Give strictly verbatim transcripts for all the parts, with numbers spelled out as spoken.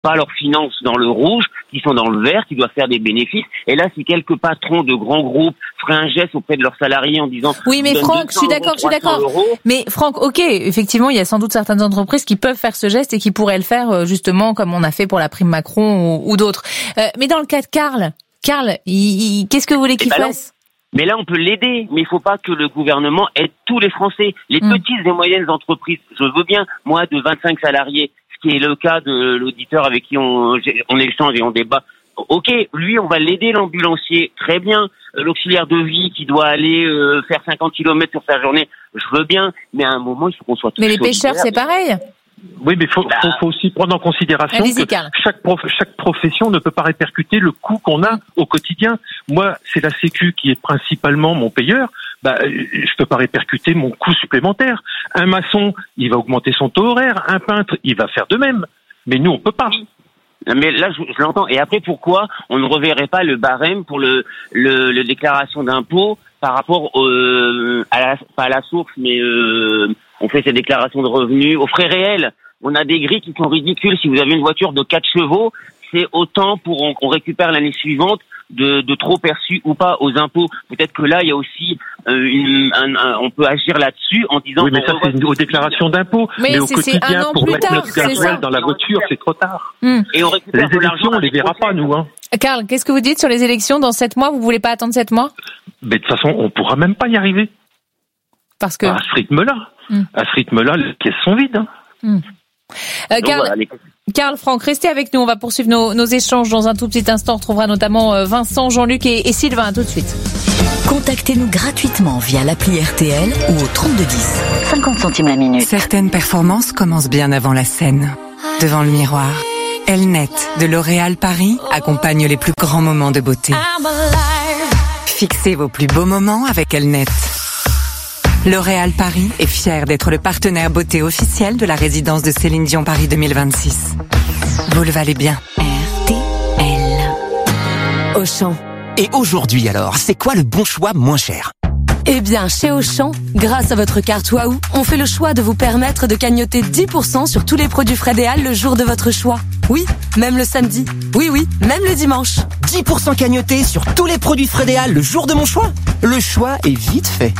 pas leurs finances dans le rouge, qui sont dans le vert, qui doivent faire des bénéfices. Et là, si quelques patrons de grands groupes feraient un geste auprès de leurs salariés en disant... Oui, mais Franck, je suis d'accord, je suis d'accord. Euros, mais Franck, ok, effectivement, il y a sans doute certaines entreprises qui peuvent faire ce geste et qui pourraient le faire justement comme on a fait pour la prime Macron ou, ou d'autres. Euh, mais dans le cas de Karl, Karl, il, il, qu'est-ce que vous voulez qu'il ben fasse ? Mais là, on peut l'aider, mais il faut pas que le gouvernement aide tous les Français. Les mmh. petites et moyennes entreprises, je veux bien, moi, de vingt-cinq salariés, ce qui est le cas de l'auditeur avec qui on, on échange et on débat. Ok, lui, on va l'aider, l'ambulancier, très bien. L'auxiliaire de vie qui doit aller euh, faire cinquante kilomètres sur sa journée, je veux bien, mais à un moment, il faut qu'on soit tous Mais les pêcheurs, c'est pareil. Oui, mais faut, faut, faut aussi prendre en considération Allez-y, que chaque, prof, chaque profession ne peut pas répercuter le coût qu'on a au quotidien. Moi, c'est la Sécu qui est principalement mon payeur. Bah, je peux pas répercuter mon coût supplémentaire. Un maçon, il va augmenter son taux horaire. Un peintre, il va faire de même. Mais nous, on peut pas. Mais là, je, je l'entends. Et après, pourquoi on ne reverrait pas le barème pour le, le, le déclaration d'impôt par rapport euh, à la, pas à la source, mais euh, on fait ces déclarations de revenus aux frais réels. On a des grilles qui sont ridicules. Si vous avez une voiture de quatre chevaux, c'est autant pour on, on récupère l'année suivante de, de trop perçus ou pas aux impôts. Peut-être que là, il y a aussi euh, une, un, un, on peut agir là-dessus en disant... Oui, mais ça, c'est aux déclarations d'impôts. Mais, mais au c'est, quotidien, c'est un an pour plus mettre tard, notre gasoil dans la voiture, c'est trop tard. Mmh. Et on récupère les élections, on les verra pas, nous. Hein. Karl, qu'est-ce que vous dites sur les élections dans sept mois ? Vous voulez pas attendre sept mois ? Mais de toute façon, on pourra même pas y arriver. Parce que... À ce rythme-là. Mmh. À ce rythme-là, les caisses sont vides. Hein. Mmh. Euh, Karl, voilà, les... Karl, Franck, restez avec nous. On va poursuivre nos, nos échanges dans un tout petit instant. On retrouvera notamment Vincent, Jean-Luc et, et Sylvain. À tout de suite. Contactez-nous gratuitement via l'appli R T L ou au trente-deux dix. cinquante centimes la minute. Certaines performances commencent bien avant la scène. Devant le miroir, Elnet de L'Oréal Paris accompagne les plus grands moments de beauté. Fixez vos plus beaux moments avec Elnet. L'Oréal Paris est fier d'être le partenaire beauté officiel de la résidence de Céline Dion Paris deux mille vingt-six. Vous le valez bien. R T L. Auchan. Et aujourd'hui alors, c'est quoi le bon choix moins cher ? Eh bien, chez Auchan, grâce à votre carte Waouh, on fait le choix de vous permettre de cagnotter dix pour cent sur tous les produits Frédéal le jour de votre choix. Oui, même le samedi. Oui, oui, même le dimanche. dix pour cent cagnotés sur tous les produits Frédéal le jour de mon choix ? Le choix est vite fait.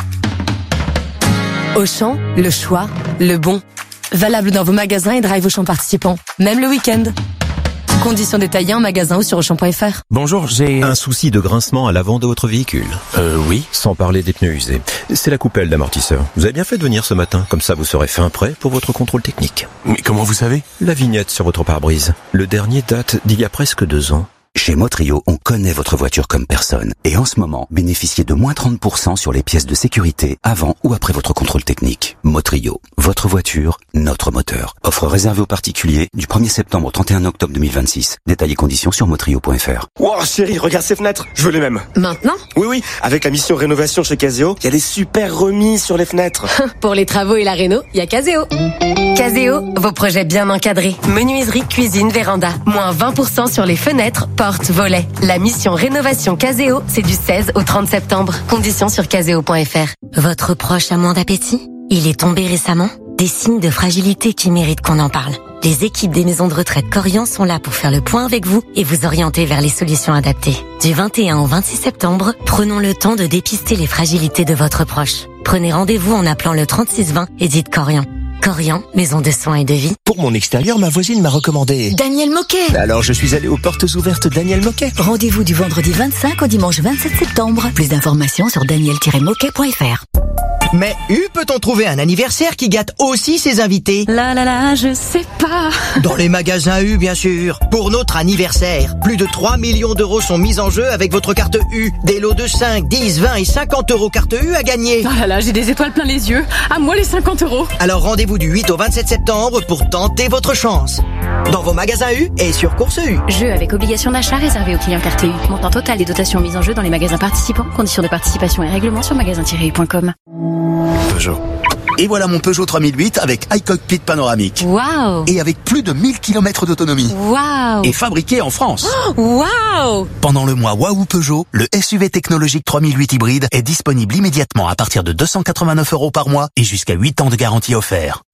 Auchan, le choix, le bon. Valable dans vos magasins et drive Auchan participants, même le week-end. Conditions détaillées en magasin ou sur auchan point f r. Bonjour, j'ai... Un souci de grincement à l'avant de votre véhicule. Euh, oui. Sans parler des pneus usés. C'est la coupelle d'amortisseur. Vous avez bien fait de venir ce matin, comme ça vous serez fin prêt pour votre contrôle technique. Mais comment vous savez ? La vignette sur votre pare-brise. Le dernier date d'il y a presque deux ans. Chez Motrio, on connaît votre voiture comme personne. Et en ce moment, bénéficiez de moins trente pour cent sur les pièces de sécurité avant ou après votre contrôle technique. Motrio, votre voiture, notre moteur. Offre réservée aux particuliers du premier septembre au trente et un octobre deux mille vingt-six. Détails et conditions sur motrio point f r. Wow, chérie, regarde ces fenêtres. Je veux les mêmes. Maintenant ? Oui, oui. Avec la mission rénovation chez Caseo, il y a des super remises sur les fenêtres. Pour les travaux et la réno, il y a Caseo. Caseo, vos projets bien encadrés. Menuiserie, cuisine, véranda. Moins vingt pour cent sur les fenêtres, portes, volets. La mission rénovation Caseo, c'est du seize au trente septembre. Conditions sur caseo point f r. Votre proche a moins d'appétit ? Il est tombé récemment ? Des signes de fragilité qui méritent qu'on en parle. Les équipes des maisons de retraite Corian sont là pour faire le point avec vous et vous orienter vers les solutions adaptées. Du vingt et un au vingt-six septembre, prenons le temps de dépister les fragilités de votre proche. Prenez rendez-vous en appelant le trente-six vingt et dites Corian. Corian, maison de soins et de vie. Pour mon extérieur, ma voisine m'a recommandé... Daniel Moquet. Alors je suis allé aux portes ouvertes Daniel Moquet. Rendez-vous du vendredi vingt-cinq au dimanche vingt-sept septembre. Plus d'informations sur daniel tiret moquet point f r. Mais où peut-on trouver un anniversaire qui gâte aussi ses invités ? Là là là, je sais pas. Dans les magasins U, bien sûr. Pour notre anniversaire, plus de trois millions d'euros sont mis en jeu avec votre carte U. Des lots de cinq, dix, vingt et cinquante euros carte U à gagner. Oh là là, j'ai des étoiles plein les yeux. À moi les cinquante euros. Alors rendez-vous du huit au vingt-sept septembre pour tenter votre chance. Dans vos magasins U et sur Course U. Jeu avec obligation d'achat réservé aux clients carte U. Montant total des dotations mises en jeu dans les magasins participants. Conditions de participation et règlements sur magasin tiret u point com. Peugeot. Et voilà mon Peugeot trois mille huit avec iCockpit panoramique. Waouh! Et avec plus de mille kilomètres d'autonomie. Waouh! Et fabriqué en France. Waouh! Pendant le mois Waouh Peugeot, le S U V technologique trois mille huit hybride est disponible immédiatement à partir de deux cent quatre-vingt-neuf euros par mois et jusqu'à huit ans de garantie offert.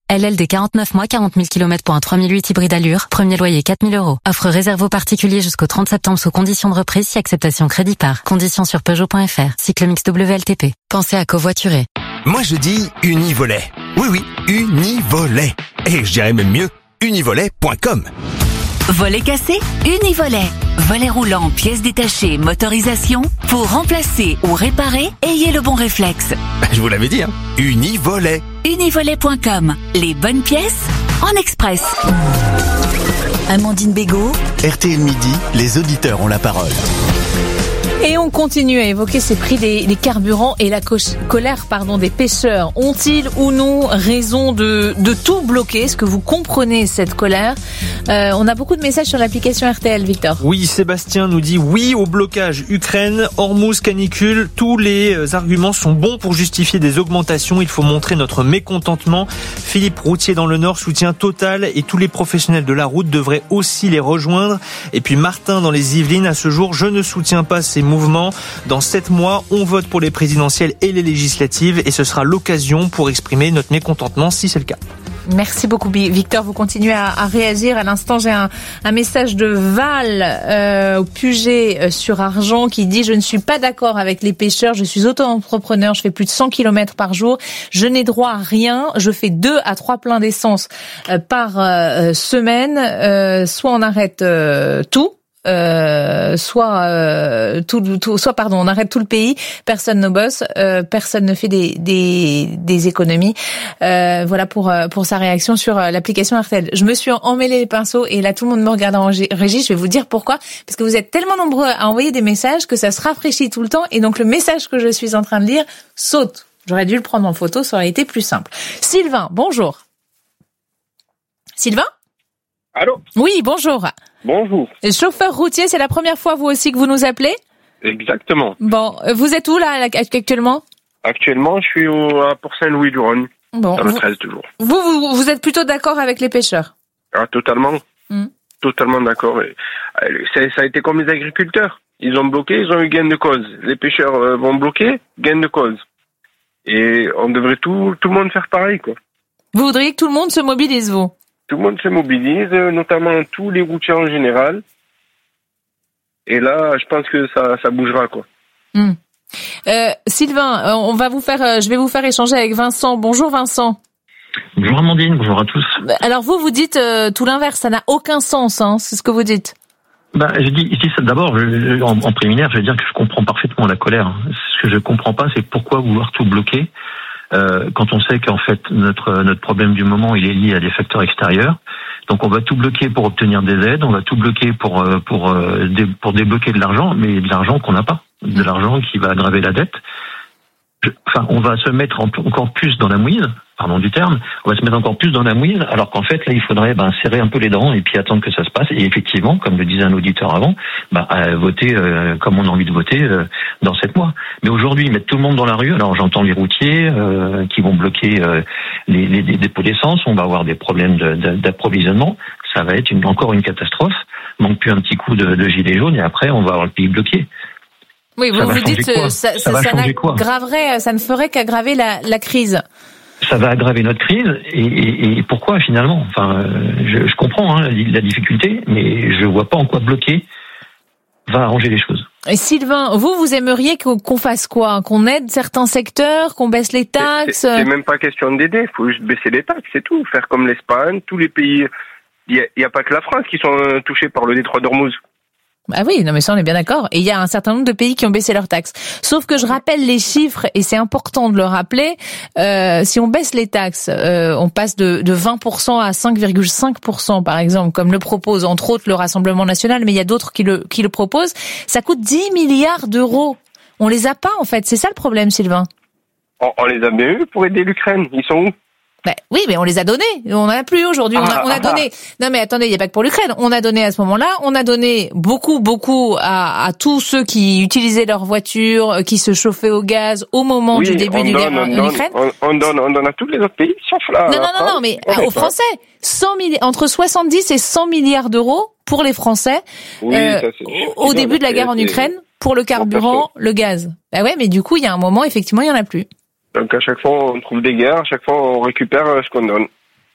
L L D quarante-neuf mois, quarante mille kilomètres pour un trois mille huit hybride Allure. Premier loyer quatre mille euros. Offre réservée aux particuliers jusqu'au trente septembre sous conditions de reprise si acceptation crédit par. Conditions sur Peugeot point F R. Cycle mix W L T P. Pensez à covoiturer. Moi je dis Univolet. Oui oui, Univolet. Et je dirais même mieux, univolet point com. Volet cassé, Univolet. Volet roulant, pièces détachées, motorisation. Pour remplacer ou réparer, ayez le bon réflexe. Je vous l'avais dit, hein. Univolet. univolet point com. Les bonnes pièces en express. Amandine Bégaud. R T L Midi, les auditeurs ont la parole. Et on continue à évoquer ces prix des, des carburants et la co- colère pardon, des pêcheurs. Ont-ils ou non raison de, de tout bloquer? Est-ce que vous comprenez cette colère? euh, On a beaucoup de messages sur l'application R T L, Victor. Oui, Sébastien nous dit oui au blocage. Ukraine, Hormuz, canicule, tous les arguments sont bons pour justifier des augmentations. Il faut montrer notre mécontentement. Philippe Routier dans le Nord soutient Total et tous les professionnels de la route devraient aussi les rejoindre. Et puis Martin dans les Yvelines, à ce jour, je ne soutiens pas ces mouvement. Dans sept mois, on vote pour les présidentielles et les législatives et ce sera l'occasion pour exprimer notre mécontentement si c'est le cas. Merci beaucoup, Victor. Vous continuez à, à réagir. À l'instant, j'ai un, un message de Val euh, au Puget euh, sur Argent qui dit « Je ne suis pas d'accord avec les pêcheurs. Je suis auto-entrepreneur. Je fais plus de cent kilomètres par jour. Je n'ai droit à rien. Je fais deux à trois pleins d'essence euh, par euh, semaine. Euh, soit on arrête euh, tout. » Euh, soit euh, tout, tout, soit pardon, on arrête tout le pays, personne ne bosse, euh, personne ne fait des des, des économies. Euh, voilà pour pour sa réaction sur l'application R T L. Je me suis emmêlé les pinceaux et là tout le monde me regarde en régie. Je vais vous dire pourquoi, parce que vous êtes tellement nombreux à envoyer des messages que ça se rafraîchit tout le temps et donc le message que je suis en train de lire saute. J'aurais dû le prendre en photo, ça aurait été plus simple. Sylvain, bonjour. Sylvain ? Allô ? Oui, bonjour. Bonjour. Chauffeur routier, c'est la première fois vous aussi que vous nous appelez ? Exactement. Bon, vous êtes où là actuellement ? Actuellement, je suis au, à Port-Saint-Louis-du-Rhône, bon, dans le vous, treize toujours. Vous, vous, vous êtes plutôt d'accord avec les pêcheurs ? Ah, totalement. Mm. Totalement d'accord. Ça, ça a été comme les agriculteurs. Ils ont bloqué, ils ont eu gain de cause. Les pêcheurs euh, vont bloquer, gain de cause. Et on devrait tout, tout le monde faire pareil, quoi. Vous voudriez que tout le monde se mobilise, vous ? Tout le monde se mobilise, notamment tous les routiers en général. Et là, je pense que ça, ça bougera, quoi. Mmh. Euh, Sylvain, on va vous faire, je vais vous faire échanger avec Vincent. Bonjour Vincent. Bonjour Amandine, bonjour à tous. Alors vous, vous dites euh, tout l'inverse, ça n'a aucun sens, hein, c'est ce que vous dites. Ben, je dis, je dis ça d'abord, je, en, en préliminaire, je vais dire que je comprends parfaitement la colère. Ce que je comprends pas, c'est pourquoi vouloir tout bloquer. Euh, quand on sait qu'en fait notre notre problème du moment il est lié à des facteurs extérieurs, donc on va tout bloquer pour obtenir des aides, on va tout bloquer pour pour pour débloquer de l'argent, mais de l'argent qu'on n'a pas, de l'argent qui va aggraver la dette. Je, enfin, on va se mettre en, encore plus dans la mouise, pardon du terme, on va se mettre encore plus dans la mouise, alors qu'en fait là il faudrait ben, serrer un peu les dents et puis attendre que ça se passe. Et effectivement, comme le disait un auditeur avant, ben, euh, voter euh, comme on a envie de voter euh, dans sept mois. Mais aujourd'hui, mettre tout le monde dans la rue, alors j'entends les routiers euh, qui vont bloquer euh, les, les, les dépôts d'essence, on va avoir des problèmes de, de, d'approvisionnement, ça va être une, encore une catastrophe. Manque plus un petit coup de, de gilet jaune et après on va avoir le pays bloqué. Oui, vous vous dites ça, ça, ça, ça, ça n'aggraverait, ça ne ferait qu'aggraver la, la crise. Ça va aggraver notre crise et, et, et pourquoi finalement ? Enfin, je, je comprends hein, la, la difficulté, mais je vois pas en quoi bloquer va arranger les choses. Et Sylvain, vous, vous aimeriez qu'on fasse quoi ? Qu'on aide certains secteurs, qu'on baisse les taxes ? C'est, c'est même pas question d'aider, il faut juste baisser les taxes, c'est tout. Faire comme l'Espagne, tous les pays. Il y, y a pas que la France qui sont touchés par le détroit d'Ormuz. Ah oui, non mais ça on est bien d'accord. Et il y a un certain nombre de pays qui ont baissé leurs taxes. Sauf que je rappelle les chiffres, et c'est important de le rappeler, euh, si on baisse les taxes, euh, on passe de, de vingt pour cent à cinq virgule cinq pour cent par exemple, comme le propose entre autres le Rassemblement National, mais il y a d'autres qui le, qui le proposent, ça coûte dix milliards d'euros. On les a pas en fait, c'est ça le problème Sylvain. On, on les a bien eu pour aider l'Ukraine, ils sont où ? Ben, oui, mais on les a donnés. On n'en a plus aujourd'hui. On a, on a donné. Non, mais attendez, il n'y a pas que pour l'Ukraine. On a donné à ce moment-là. On a donné beaucoup, beaucoup à, à tous ceux qui utilisaient leur voiture, qui se chauffaient au gaz au moment oui, du début de guerre en donne, Ukraine. On, on donne, on donne à tous les autres pays, sauf là. Non, non, non, non, mais aux Français, cent mille, entre soixante-dix et cent milliards d'euros pour les Français oui, euh, ça, c'est, au début non, de la guerre en Ukraine pour le carburant, le gaz. Bah ouais, mais du coup, il y a un moment, effectivement, il y en a plus. Donc à chaque fois, on trouve des guerres, à chaque fois, on récupère ce qu'on donne.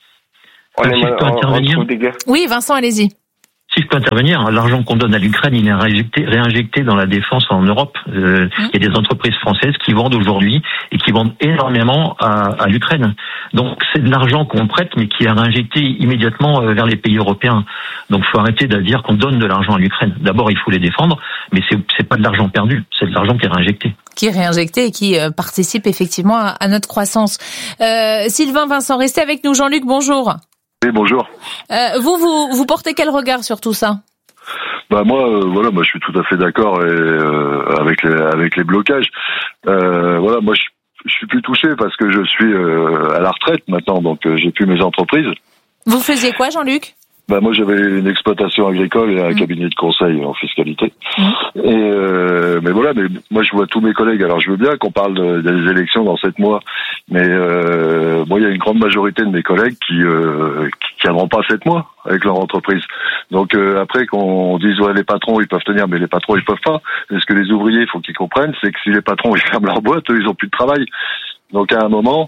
On si est je peux on, intervenir. on des guerres. Oui, Vincent, allez-y. Si je peux intervenir, l'argent qu'on donne à l'Ukraine, il est réinjecté, réinjecté dans la défense en Europe. Euh, mmh. Il y a des entreprises françaises qui vendent aujourd'hui et qui vendent énormément à, à l'Ukraine. Donc c'est de l'argent qu'on prête, mais qui est réinjecté immédiatement vers les pays européens. Donc faut arrêter de dire qu'on donne de l'argent à l'Ukraine. D'abord, il faut les défendre, mais c'est, c'est pas de l'argent perdu, c'est de l'argent qui est réinjecté. Qui est réinjecté et qui euh, participe effectivement à, à notre croissance. Euh, Sylvain, Vincent, restez avec nous. Jean-Luc, bonjour. Oui, bonjour. Euh, vous, vous, vous portez quel regard sur tout ça ? Bah moi, euh, voilà, moi je suis tout à fait d'accord et, euh, avec les avec les blocages. Euh, voilà, moi je, je suis plus touché parce que je suis euh, à la retraite maintenant, donc euh, j'ai plus mes entreprises. Vous faisiez quoi, Jean-Luc ? Bah moi j'avais une exploitation agricole et un mmh. cabinet de conseil en fiscalité. Mmh. Et euh, mais voilà, mais moi je vois tous mes collègues. Alors je veux bien qu'on parle de, des élections dans sept mois, mais euh, moi il y a une grande majorité de mes collègues qui euh, qui tiendront pas sept mois avec leur entreprise. Donc euh, après qu'on dise ouais les patrons ils peuvent tenir, mais les patrons ils peuvent pas. Et ce que les ouvriers il faut qu'ils comprennent, c'est que si les patrons ils ferment leur boîte, eux, ils ont plus de travail. Donc à un moment,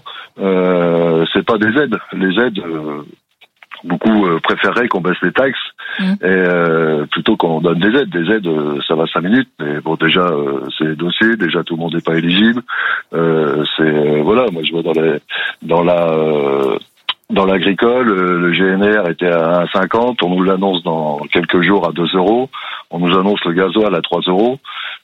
euh, c'est pas des aides. Les aides. Euh, Beaucoup euh, préféreraient qu'on baisse les taxes mmh. et euh, plutôt qu'on donne des aides. Des aides, euh, ça va cinq minutes, mais bon déjà euh, c'est les dossiers, déjà tout le monde n'est pas éligible. Euh, c'est euh, voilà, moi je vois dans les dans la euh, dans l'agricole, euh, le G N R était à un virgule cinquante, on nous l'annonce dans quelques jours à deux euros, on nous annonce le gasoil à trois euros.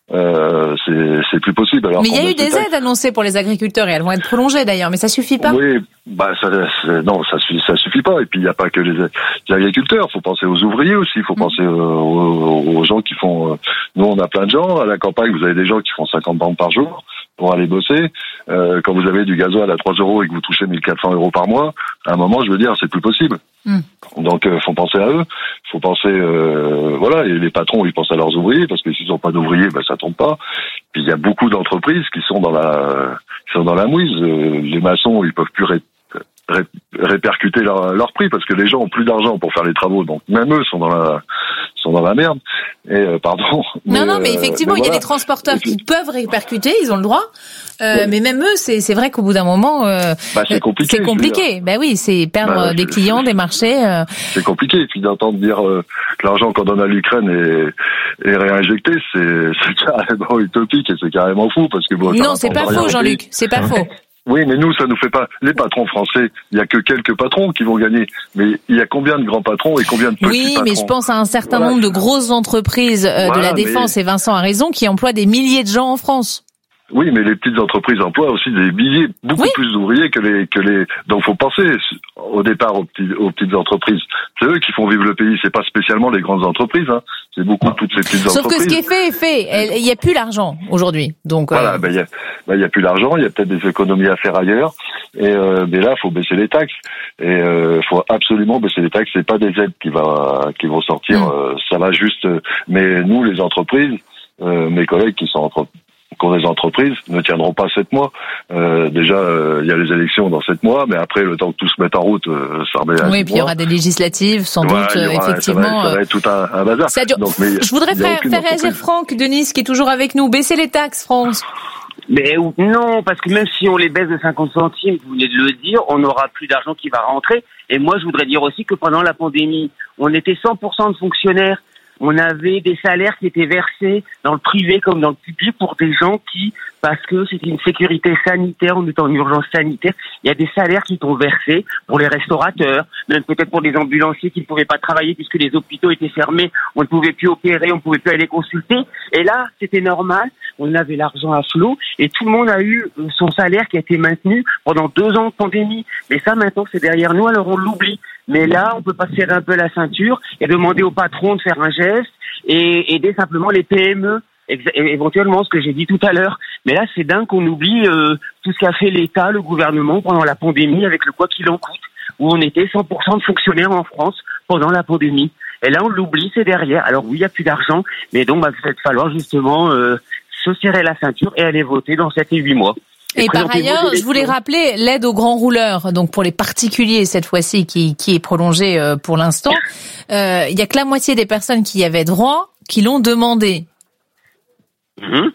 Euh, c'est, c'est plus possible. Alors, mais il y a eu des aides annoncées pour les agriculteurs et elles vont être prolongées d'ailleurs, mais ça suffit pas. Oui, bah ça, non, ça suffit, ça suffit pas. Et puis il n'y a pas que les, les agriculteurs. Il faut penser aux ouvriers aussi. Il faut mmh. penser euh, aux, aux gens qui font. Euh, nous, on a plein de gens à la campagne. Vous avez des gens qui font cinquante bandes par jour pour aller bosser. Euh, quand vous avez du gasoil à trois euros et que vous touchez mille quatre cents euros par mois, à un moment, je veux dire, c'est plus possible. Mmh. Donc, euh, faut penser à eux. Faut penser, euh, voilà. Et les patrons, ils pensent à leurs ouvriers parce que s'ils n'ont pas d'ouvriers, ben ça tombe pas. Puis il y a beaucoup d'entreprises qui sont dans la, qui sont dans la mouise. Euh, les maçons, ils peuvent plus ré, ré, répercuter leur, leur prix parce que les gens ont plus d'argent pour faire les travaux. Donc même eux sont dans la, sont dans la merde. Et euh, pardon. Non, mais, non, mais effectivement, euh, mais il y a voilà. des transporteurs puis, qui peuvent répercuter, ils ont le droit. Euh, ouais. Mais même eux, c'est, c'est vrai qu'au bout d'un moment, euh, bah, c'est compliqué. C'est compliqué. Ben oui, c'est perdre bah, des clients, des marchés. Euh... C'est compliqué. Et puis d'entendre dire euh, que l'argent qu'on donne à l'Ukraine est, est réinjecté, c'est, c'est carrément utopique et c'est carrément fou parce que bon. Non, c'est pas faux, Jean-Luc. C'est pas faux. Oui, mais nous, ça nous fait pas. Les patrons français, il y a que quelques patrons qui vont gagner. Mais il y a combien de grands patrons et combien de petits oui, patrons ? Oui, mais je pense à un certain voilà. nombre de grosses entreprises euh, voilà, de la défense, mais... et Vincent a raison, qui emploient des milliers de gens en France. Oui, mais les petites entreprises emploient aussi des milliers, beaucoup oui. plus d'ouvriers que les que les. Donc, faut penser au départ aux petites aux petites entreprises. C'est eux qui font vivre le pays. C'est pas spécialement les grandes entreprises. Hein. C'est beaucoup toutes ces petites Sauf entreprises. Sauf que ce qui est fait est fait. Il y a plus l'argent aujourd'hui. Donc voilà, euh... ben il y a ben il y a plus l'argent. Il y a peut-être des économies à faire ailleurs. Et euh, mais là, faut baisser les taxes. Et euh, faut absolument baisser les taxes. C'est pas des aides qui va qui vont sortir. Mmh. Euh, ça va juste. Mais nous, les entreprises, euh, mes collègues qui sont entre qu'on des entreprises ne tiendront pas sept mois. Euh, déjà, il euh, y a les élections dans sept mois, mais après, le temps que tout se mette en route, euh, ça remet à oui, puis il y aura des législatives, sans voilà, doute, aura, effectivement. Ça va, ça va être tout un, un bazar. Ça dure... Donc, mais, je voudrais faire, faire réagir Franck Denis, qui est toujours avec nous. Baisser les taxes, France. Mais non, parce que même si on les baisse de cinquante centimes, vous venez de le dire, on n'aura plus d'argent qui va rentrer. Et moi, je voudrais dire aussi que pendant la pandémie, on était cent pour cent de fonctionnaires. On avait des salaires qui étaient versés dans le privé comme dans le public pour des gens qui, parce que c'était une sécurité sanitaire, on était en urgence sanitaire, il y a des salaires qui sont versés pour les restaurateurs, même peut-être pour des ambulanciers qui ne pouvaient pas travailler puisque les hôpitaux étaient fermés, on ne pouvait plus opérer, on ne pouvait plus aller consulter. Et là, c'était normal, on avait l'argent à flot et tout le monde a eu son salaire qui a été maintenu pendant deux ans de pandémie. Mais ça, maintenant, c'est derrière nous, alors on l'oublie. Mais là, on peut pas serrer un peu la ceinture et demander au patron de faire un geste et aider simplement les P M E, éventuellement, ce que j'ai dit tout à l'heure. Mais là, c'est dingue qu'on oublie euh, tout ce qu'a fait l'État, le gouvernement pendant la pandémie avec le quoi qu'il en coûte, où on était cent pour cent de fonctionnaires en France pendant la pandémie. Et là, on l'oublie, c'est derrière. Alors oui, il n'y a plus d'argent, mais donc, bah, il va falloir justement euh, se serrer la ceinture et aller voter dans sept et huit mois. Et, et par ailleurs, je voulais rappeler l'aide aux grands rouleurs, donc pour les particuliers cette fois-ci, qui, qui est prolongée euh, pour l'instant. Euh, il y a que la moitié des personnes qui y avaient droit qui l'ont demandé. Mmh.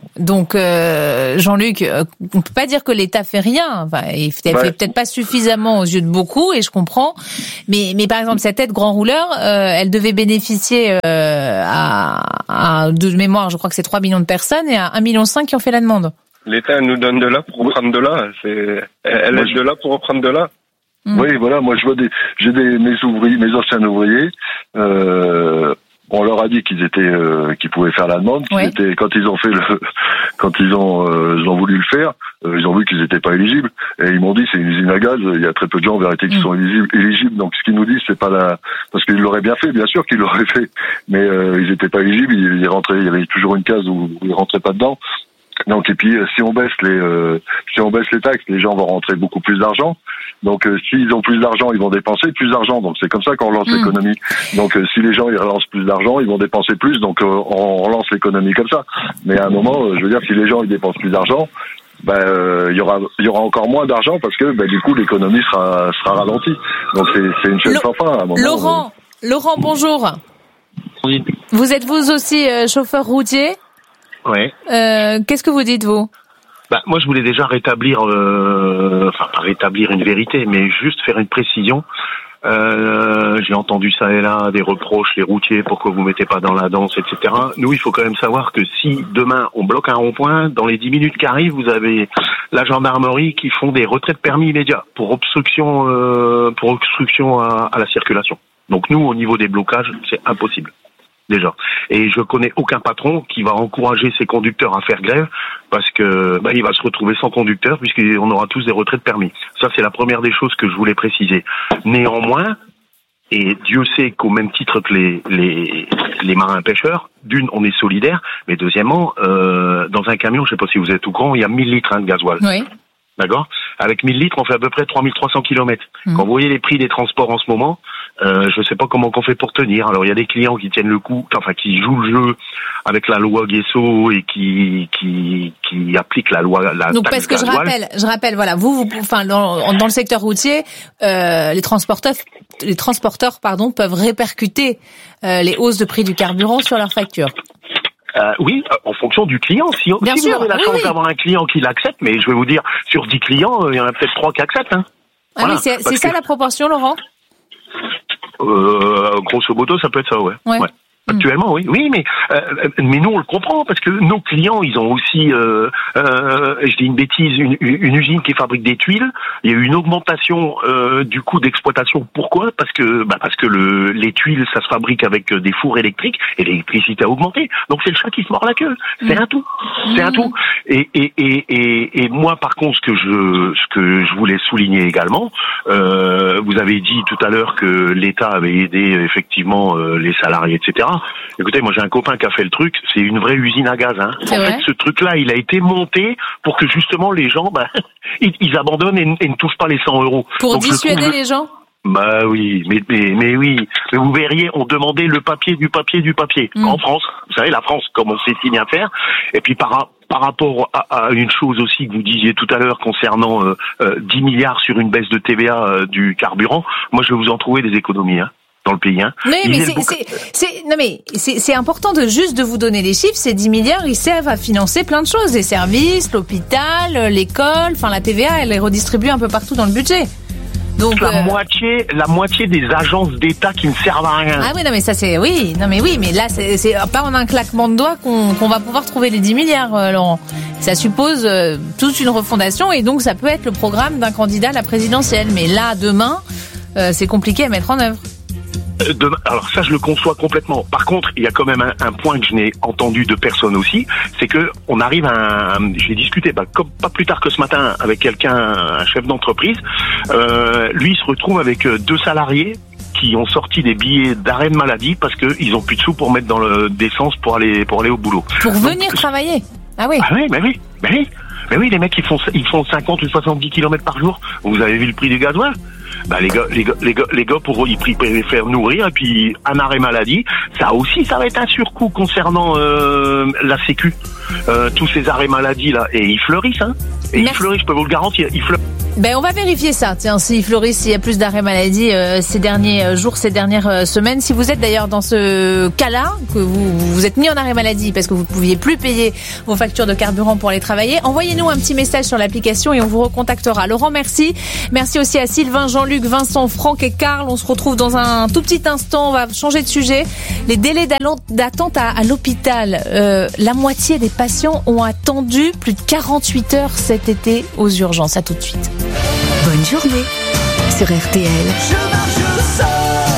Donc, euh, Jean-Luc, on peut pas dire que l'État fait rien. Enfin, il fait, ouais. fait peut-être pas suffisamment aux yeux de beaucoup, et je comprends. Mais, mais par exemple, cette aide grand rouleur, euh, elle devait bénéficier euh, à, à, de mémoire, je crois que c'est trois millions de personnes, et à un virgule cinq million qui ont fait la demande. L'État nous donne de là pour reprendre de là. C'est, elle est de là pour reprendre de là. Mmh. Oui, voilà. Moi, je vois des, j'ai des mes ouvriers, mes anciens ouvriers. Euh, on leur a dit qu'ils étaient, euh, qu'ils pouvaient faire la demande. Qu'ils ouais. étaient, quand ils ont fait le, quand ils ont, euh, ils ont voulu le faire, euh, ils ont vu qu'ils n'étaient pas éligibles. Et ils m'ont dit, c'est une usine à gaz. Il y a très peu de gens en vérité qui mmh. sont éligibles, éligibles. Donc, ce qu'ils nous disent, c'est pas la, parce qu'ils l'auraient bien fait, bien sûr qu'ils l'auraient fait, mais euh, ils n'étaient pas éligibles. Ils, ils rentraient, il y avait toujours une case où ils rentraient pas dedans. Donc, et puis, si on baisse les, euh, si on baisse les taxes, les gens vont rentrer beaucoup plus d'argent. Donc, euh, s'ils ont plus d'argent, ils vont dépenser plus d'argent. Donc, c'est comme ça qu'on relance mmh. l'économie. Donc, euh, si les gens, ils relancent plus d'argent, ils vont dépenser plus. Donc, euh, on relance l'économie comme ça. Mais à un moment, euh, je veux dire, si les gens, ils dépensent plus d'argent, ben, euh, il y aura, il y aura encore moins d'argent parce que, ben, du coup, l'économie sera, sera ralentie. Donc, c'est, c'est une chaîne sans fin, à un moment. Laurent, euh... Laurent, bonjour. Oui. Vous êtes vous aussi euh, chauffeur routier? Ouais. Euh, qu'est-ce que vous dites, vous? Bah, moi, je voulais déjà rétablir, euh, enfin, pas rétablir une vérité, mais juste faire une précision. Euh, j'ai entendu ça et là, des reproches, les routiers, pourquoi vous mettez pas dans la danse, et cetera. Nous, il faut quand même savoir que si demain, on bloque un rond-point, dans les dix minutes qui arrivent, vous avez la gendarmerie qui font des retraits de permis immédiats pour obstruction, euh, pour obstruction à, à la circulation. Donc nous, au niveau des blocages, c'est impossible. Déjà. Et je connais aucun patron qui va encourager ses conducteurs à faire grève parce que bah, il va se retrouver sans conducteur puisqu'on aura tous des retraits de permis. Ça, c'est la première des choses que je voulais préciser. Néanmoins, et Dieu sait qu'au même titre que les, les, les marins pêcheurs, d'une, on est solidaires, mais deuxièmement, euh, dans un camion, je sais pas si vous êtes au courant, il y a mille litres hein, de gasoil. Oui. D'accord? Avec mille litres, on fait à peu près trois mille trois cents kilomètres. Mmh. Quand vous voyez les prix des transports en ce moment, euh, je sais pas comment qu'on fait pour tenir. Alors, il y a des clients qui tiennent le coup, enfin, qui jouent le jeu avec la loi Guesso et qui, qui, qui appliquent la loi, la Donc, parce que je rappelle, je rappelle, voilà, vous, vous enfin, dans, dans le secteur routier, euh, les transporteurs, les transporteurs, pardon, peuvent répercuter, euh, les hausses de prix du carburant sur leurs factures. Euh, oui, en fonction du client. Si, Bien si sûr, vous avez la oui, chance oui. d'avoir un client qui l'accepte, mais je vais vous dire, sur dix clients, il y en a peut-être trois qui acceptent. Hein. Ah voilà, oui, c'est, c'est ça que, la proportion, Laurent? euh, Grosso modo, ça peut être ça, ouais. Ouais. ouais. Actuellement, oui, oui, mais euh, mais nous on le comprend parce que nos clients, ils ont aussi, euh, euh, je dis une bêtise, une, une usine qui fabrique des tuiles. Il y a eu une augmentation euh, du coût d'exploitation. Pourquoi? Parce que bah parce que le les tuiles, ça se fabrique avec des fours électriques et l'électricité a augmenté. Donc c'est le chat qui se mord la queue. C'est mmh. un tout, c'est mmh. un tout. Et et, et et et moi, par contre, ce que je ce que je voulais souligner également, euh, vous avez dit tout à l'heure que l'État avait aidé effectivement euh, les salariés, et cetera. Écoutez, moi j'ai un copain qui a fait le truc, c'est une vraie usine à gaz. Hein. En vrai fait, ce truc-là, il a été monté pour que justement les gens, bah, ils, ils abandonnent et, et ne touchent pas les cent euros. Pour Donc, dissuader trouve... les gens? Bah oui, mais, mais mais oui, mais vous verriez, on demandait le papier du papier du papier mmh. en France. Vous savez, la France, comme on sait si bien faire. Et puis par par rapport à, à une chose aussi que vous disiez tout à l'heure concernant euh, euh, dix milliards sur une baisse de T V A euh, du carburant, moi je vais vous en trouver des économies. Hein. Dans le pays, hein. Oui, mais c'est, c'est, c'est, non mais c'est, c'est important de juste de vous donner les chiffres. Ces dix milliards, ils servent à financer plein de choses, les services, l'hôpital, l'école. Enfin, la T V A, elle est redistribuée un peu partout dans le budget. Donc la euh... moitié, la moitié des agences d'État qui ne servent à rien. Ah oui, non mais ça c'est oui, non mais oui, mais là c'est, c'est pas en un claquement de doigts qu'on, qu'on va pouvoir trouver les dix milliards, euh, Laurent. Ça suppose euh, toute une refondation et donc ça peut être le programme d'un candidat à la présidentielle. Mais là, demain, euh, c'est compliqué à mettre en œuvre. Demain, alors ça je le conçois complètement. Par contre, il y a quand même un, un point que je n'ai entendu de personne aussi, c'est que on arrive à un, j'ai discuté bah, comme pas plus tard que ce matin avec quelqu'un, un chef d'entreprise. Euh, lui il se retrouve avec deux salariés qui ont sorti des billets d'arrêt de maladie parce que ils ont plus de sous pour mettre dans le d'essence pour aller pour aller au boulot. Pour Donc, venir travailler. Ah oui. Ah oui, mais oui, mais oui, mais oui, les mecs ils font ils font cinquante ou soixante-dix kilomètres par jour. Vous avez vu le prix du gasoil? Bah les gars, les gars, les gars, les gars pour ils préfèrent nourrir et puis un arrêt maladie, ça aussi, ça va être un surcoût concernant euh, la Sécu, euh, tous ces arrêts maladie là et ils fleurissent, hein. Et Merci. Ils fleurissent, je peux vous le garantir, ils fleurissent. Ben on va vérifier ça. Tiens, si Floris, s'il y a plus d'arrêts maladie euh, ces derniers jours, ces dernières euh, semaines, si vous êtes d'ailleurs dans ce cas-là, que vous vous êtes mis en arrêt maladie parce que vous ne pouviez plus payer vos factures de carburant pour aller travailler, envoyez-nous un petit message sur l'application et on vous recontactera. Laurent, merci. Merci aussi à Sylvain, Jean-Luc, Vincent, Franck et Karl. On se retrouve dans un tout petit instant. On va changer de sujet. Les délais d'attente à, à l'hôpital. Euh, la moitié des patients ont attendu plus de quarante-huit heures cet été aux urgences. À tout de suite. Bonne journée sur R T L. Je marche seul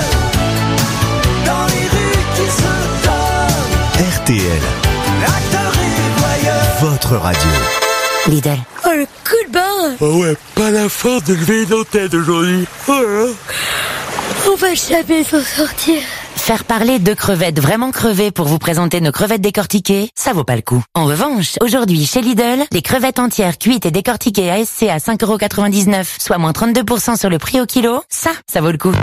dans les rues qui se donnent. R T L. Acteur et voyeur. Votre radio. Lidl. Oh, le coup de barre. Oh ouais, pas la force de lever une tête aujourd'hui. Oh là là. On va jamais s'en sortir. Faire parler de crevettes vraiment crevées pour vous présenter nos crevettes décortiquées, ça vaut pas le coup. En revanche, aujourd'hui chez Lidl, les crevettes entières cuites et décortiquées A S C à cinq euros quatre-vingt-dix-neuf, soit moins trente-deux pour cent sur le prix au kilo, ça, ça vaut le coup.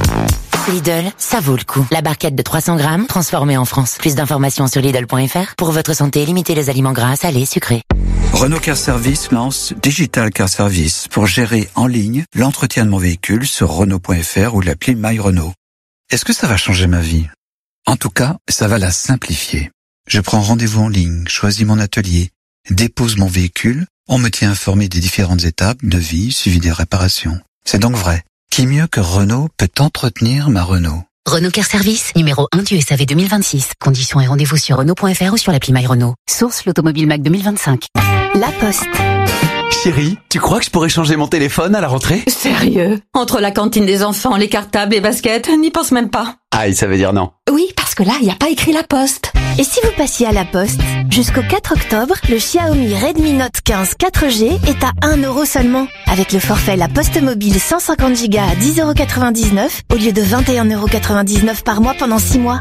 Lidl, ça vaut le coup. La barquette de trois cents grammes, transformée en France. Plus d'informations sur Lidl point F R. Pour votre santé, limitez les aliments gras, salés, sucrés. Renault Car Service lance Digital Car Service pour gérer en ligne l'entretien de mon véhicule sur Renault point F R ou l'appli My Renault. Est-ce que ça va changer ma vie? En tout cas, ça va la simplifier. Je prends rendez-vous en ligne, choisis mon atelier, dépose mon véhicule, on me tient informé des différentes étapes, devis, suivi des réparations. C'est donc vrai. Qui mieux que Renault peut entretenir ma Renault? Renault Car Service, numéro un du S A V deux mille vingt-six. Conditions et rendez-vous sur Renault point F R ou sur l'appli My Renault. Source l'Automobile Mac deux mille vingt-cinq. La Poste. Chérie, tu crois que je pourrais changer mon téléphone à la rentrée? Sérieux? Entre la cantine des enfants, les cartables, les baskets, n'y pense même pas. Aïe, ça veut dire non. Oui, parce que là, il n'y a pas écrit La Poste. Et si vous passiez à La Poste? Jusqu'au quatre octobre, le Xiaomi Redmi Note quinze quatre G est à un euro seulement. Avec le forfait La Poste Mobile cent cinquante gigas à dix euros quatre-vingt-dix-neuf au lieu de vingt et un euros quatre-vingt-dix-neuf par mois pendant six mois.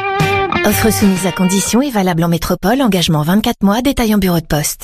Offre soumise à conditions et valable en métropole, engagement vingt-quatre mois, détail en bureau de poste.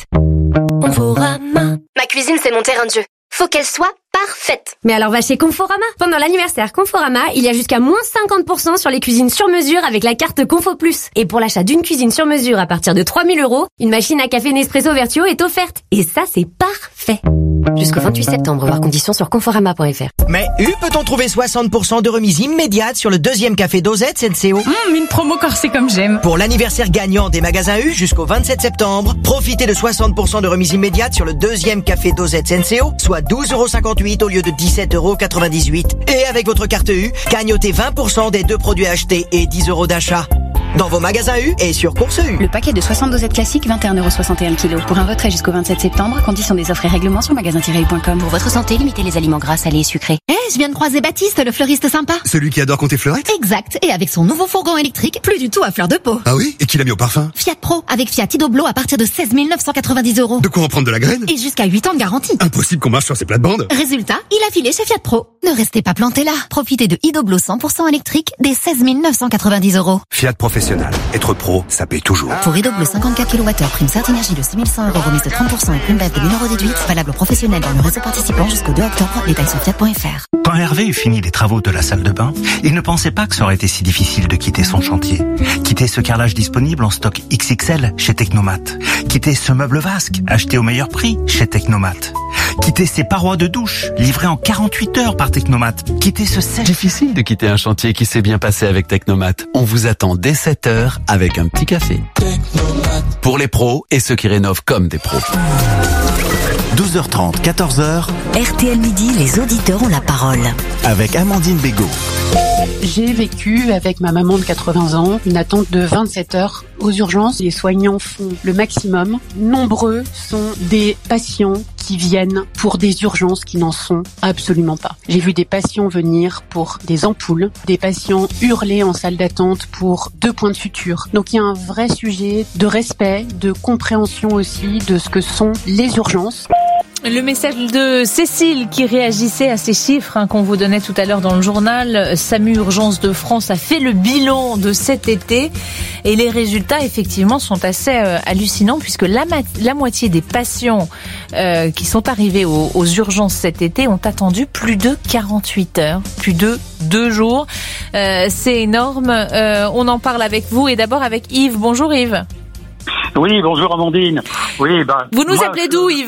Conforama. Ma cuisine, c'est mon terrain de jeu. Faut qu'elle soit parfaite. Mais alors va chez Conforama. Pendant l'anniversaire Conforama, il y a jusqu'à moins cinquante pour cent sur les cuisines sur mesure avec la carte Confo Plus. Et pour l'achat d'une cuisine sur mesure à partir de trois mille euros, une machine à café Nespresso Vertuo est offerte. Et ça, c'est parfait. Jusqu'au vingt-huit septembre, voir conditions sur conforama point F R. Mais U peut-on trouver soixante pour cent de remise immédiate sur le deuxième café Dosette S N C O? Mmh, une promo corsée comme j'aime. Pour l'anniversaire gagnant des magasins U jusqu'au vingt-sept septembre, profitez de soixante pour cent de remise immédiate sur le deuxième café Dosette S N C O, soit douze euros cinquante-huit au lieu de dix-sept euros quatre-vingt-dix-huit. Et avec votre carte U, gagnotez vingt pour cent des deux produits achetés et dix euros d'achat. Dans vos magasins U et sur Course U. Le paquet de soixante dosettes classiques, vingt et un euros soixante et un le kilo. Pour un retrait jusqu'au vingt-sept septembre, conditions des offres et règlements sur magasin tiret u point com. Pour votre santé, limitez les aliments gras, salés et sucrés. Eh, hey, je viens de croiser Baptiste, le fleuriste sympa. Celui qui adore compter fleurettes? Exact. Et avec son nouveau fourgon électrique, plus du tout à fleur de peau. Ah oui? Et qui l'a mis au parfum? Fiat Pro, avec Fiat Idoblo à partir de seize mille neuf cent quatre-vingt-dix euros. De quoi en prendre de la graine? Et jusqu'à huit ans de garantie. Impossible qu'on marche sur ces plates-bandes. Résultat, il a filé chez Fiat Pro. Ne restez pas planté là. Profitez de Idoblo cent pour cent électrique dès seize mille neuf cent quatre-vingt-dix euros. Fiat Professionnel. Être pro, ça paye toujours. Pour Idoblo cinquante-quatre kilowattheures, prime Certinergie de six mille cent euros, remise de trente pour cent et prime B E F de mille euros déduite. Valable aux professionnels dans le réseau participant jusqu'au deux octobre. Détails sur fiat point F R. Quand Hervé eut fini les travaux de la salle de bain, il ne pensait pas que ça aurait été si difficile de quitter son chantier. Quitter ce carrelage disponible en stock X X L chez Technomat. Quitter ce meuble vasque acheté au meilleur prix chez Technomat. Quitter ces parois de douche livrées en quarante-huit heures par Technomat. Quitter ce sèche... Difficile de quitter un chantier qui s'est bien passé avec Technomat. On vous attend dès sept heures avec un petit café. Technomat. Pour les pros et ceux qui rénovent comme des pros. douze heures trente, quatorze heures. R T L Midi, les auditeurs ont la parole. Avec Amandine Bégaud. J'ai vécu avec ma maman de quatre-vingts ans une attente de vingt-sept heures aux urgences. Les soignants font le maximum. Nombreux sont des patients qui viennent pour des urgences qui n'en sont absolument pas. J'ai vu des patients venir pour des ampoules, des patients hurler en salle d'attente pour deux points de suture. Donc il y a un vrai sujet de respect, de compréhension aussi de ce que sont les urgences. Le message de Cécile qui réagissait à ces chiffres hein, qu'on vous donnait tout à l'heure dans le journal. SAMU Urgence de France a fait le bilan de cet été et les résultats effectivement sont assez euh, hallucinants puisque la, ma- la moitié des patients euh, qui sont arrivés aux, aux urgences cet été ont attendu plus de quarante-huit heures, plus de deux jours. Euh, c'est énorme. Euh, on en parle avec vous et d'abord avec Yves. Bonjour Yves. Oui, bonjour Amandine. Oui, ben, vous nous moi, appelez je... d'où Yves ?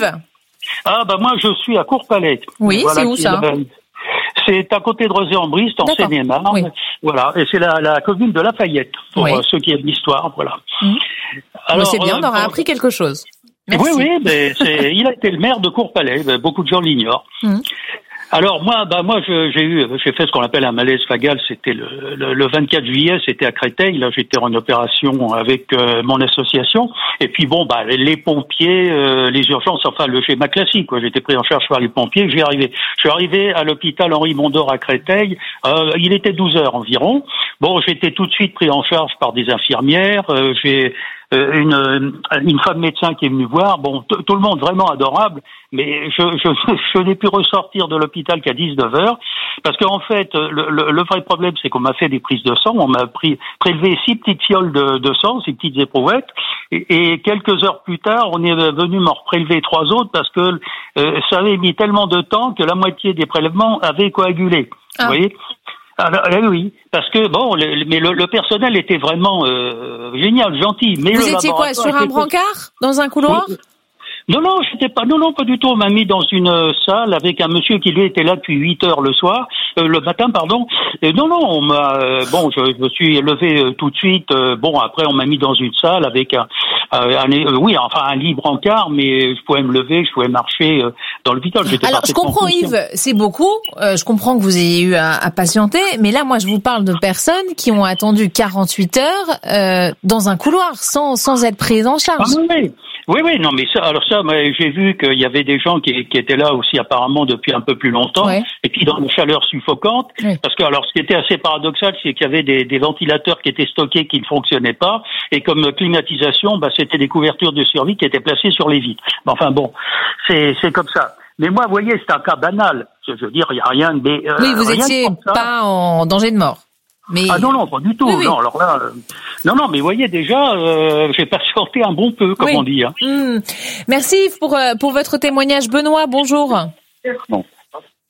Ah bah moi je suis à Courpalais. Oui, voilà, c'est où ça? Euh, c'est à côté de Rezé-en-Brist, en Seine-et-Marne. Oui. Voilà, et c'est la, la commune de Lafayette, pour oui. ceux qui aiment l'histoire, voilà. Mmh. Alors, c'est bien, on aura euh, appris quelque chose. Merci. Oui, oui, mais c'est, il a été le maire de Courpalais, beaucoup de gens l'ignorent. Mmh. Alors moi, bah moi, je, j'ai eu, j'ai fait ce qu'on appelle un malaise vagal. C'était le, le, le vingt-quatre juillet, c'était à Créteil. Là, j'étais en opération avec euh, mon association. Et puis bon, bah les pompiers, euh, les urgences, enfin le schéma classique. Quoi. J'étais pris en charge par les pompiers. J'y arrivé. Je suis arrivé à l'hôpital Henri Mondor à Créteil. Euh, il était douze heures environ. Bon, j'étais tout de suite pris en charge par des infirmières. Euh, j'ai Euh, une, une femme médecin qui est venue voir, bon, t- tout le monde vraiment adorable, mais je, je, je n'ai pu ressortir de l'hôpital qu'à dix-neuf heures, parce qu'en fait, le, le, le vrai problème, c'est qu'on m'a fait des prises de sang, on m'a pris, prélevé six petites fioles de, de sang, six petites éprouvettes, et, et quelques heures plus tard, on est venu m'en prélever trois autres, parce que euh, ça avait mis tellement de temps que la moitié des prélèvements avaient coagulé, ah. Vous voyez. Alors, eh oui, parce que bon, le, mais le, le personnel était vraiment euh, génial, gentil. Mais vous le étiez quoi, sur un brancard, dans un couloir? Non, non, j'étais pas, non, non, pas du tout. On m'a mis dans une salle avec un monsieur qui lui était là depuis huit heures le soir, euh, le matin, pardon. Et non, non, on m'a, euh, bon, je, je me suis levé euh, tout de suite. Euh, bon, après, on m'a mis dans une salle avec un, euh, un euh, oui, enfin un lit brancard, mais je pouvais me lever, je pouvais marcher euh, dans l'hôpital. J'étais Alors, je comprends, conscient. Yves, c'est beaucoup. Euh, je comprends que vous ayez eu à, à patienter, mais là, moi, je vous parle de personnes qui ont attendu quarante-huit heures euh, dans un couloir, sans sans être prises en charge. Ah, oui. Oui, oui, non, mais ça, alors ça, mais j'ai vu qu'il y avait des gens qui, qui étaient là aussi apparemment depuis un peu plus longtemps, ouais. Et puis dans une chaleur suffocante, ouais. Parce que alors ce qui était assez paradoxal, c'est qu'il y avait des, des ventilateurs qui étaient stockés qui ne fonctionnaient pas, et comme climatisation, bah c'était des couvertures de survie qui étaient placées sur les vitres. Enfin bon, c'est c'est comme ça. Mais moi, vous voyez, c'est un cas banal. Je veux dire, il y a rien de. Euh, oui, vous étiez pas en danger de mort. Mais... Ah non, non, pas du tout. Oui, oui. Non, alors là, euh... non, non, mais vous voyez déjà, euh, j'ai patienté un bon peu, comme oui. on dit. Hein. Mmh. Merci Yves pour euh, pour votre témoignage. Benoît, bonjour. Bon. Benoît ?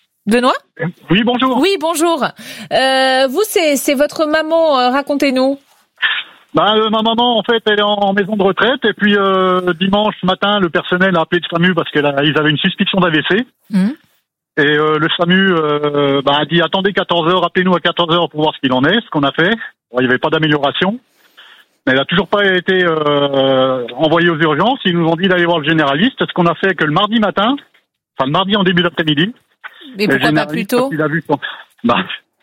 Oui, bonjour. Oui, bonjour. Euh, vous, c'est c'est votre maman. Euh, racontez-nous. Bah, euh, ma maman, en fait, elle est en maison de retraite. Et puis euh, dimanche matin, le personnel a appelé le SAMU parce qu'ils avaient une suspicion d'A V C. Mmh. Et euh, le SAMU euh, bah, a dit attendez quatorze heures, appelez-nous à quatorze heures pour voir ce qu'il en est, ce qu'on a fait. Bon, il n'y avait pas d'amélioration. Mais elle n'a toujours pas été euh, envoyée aux urgences. Ils nous ont dit d'aller voir le généraliste, ce qu'on a fait que le mardi matin, enfin le mardi en début d'après-midi. Mais pourquoi pas plus tôt ? Il a vu son... Bah,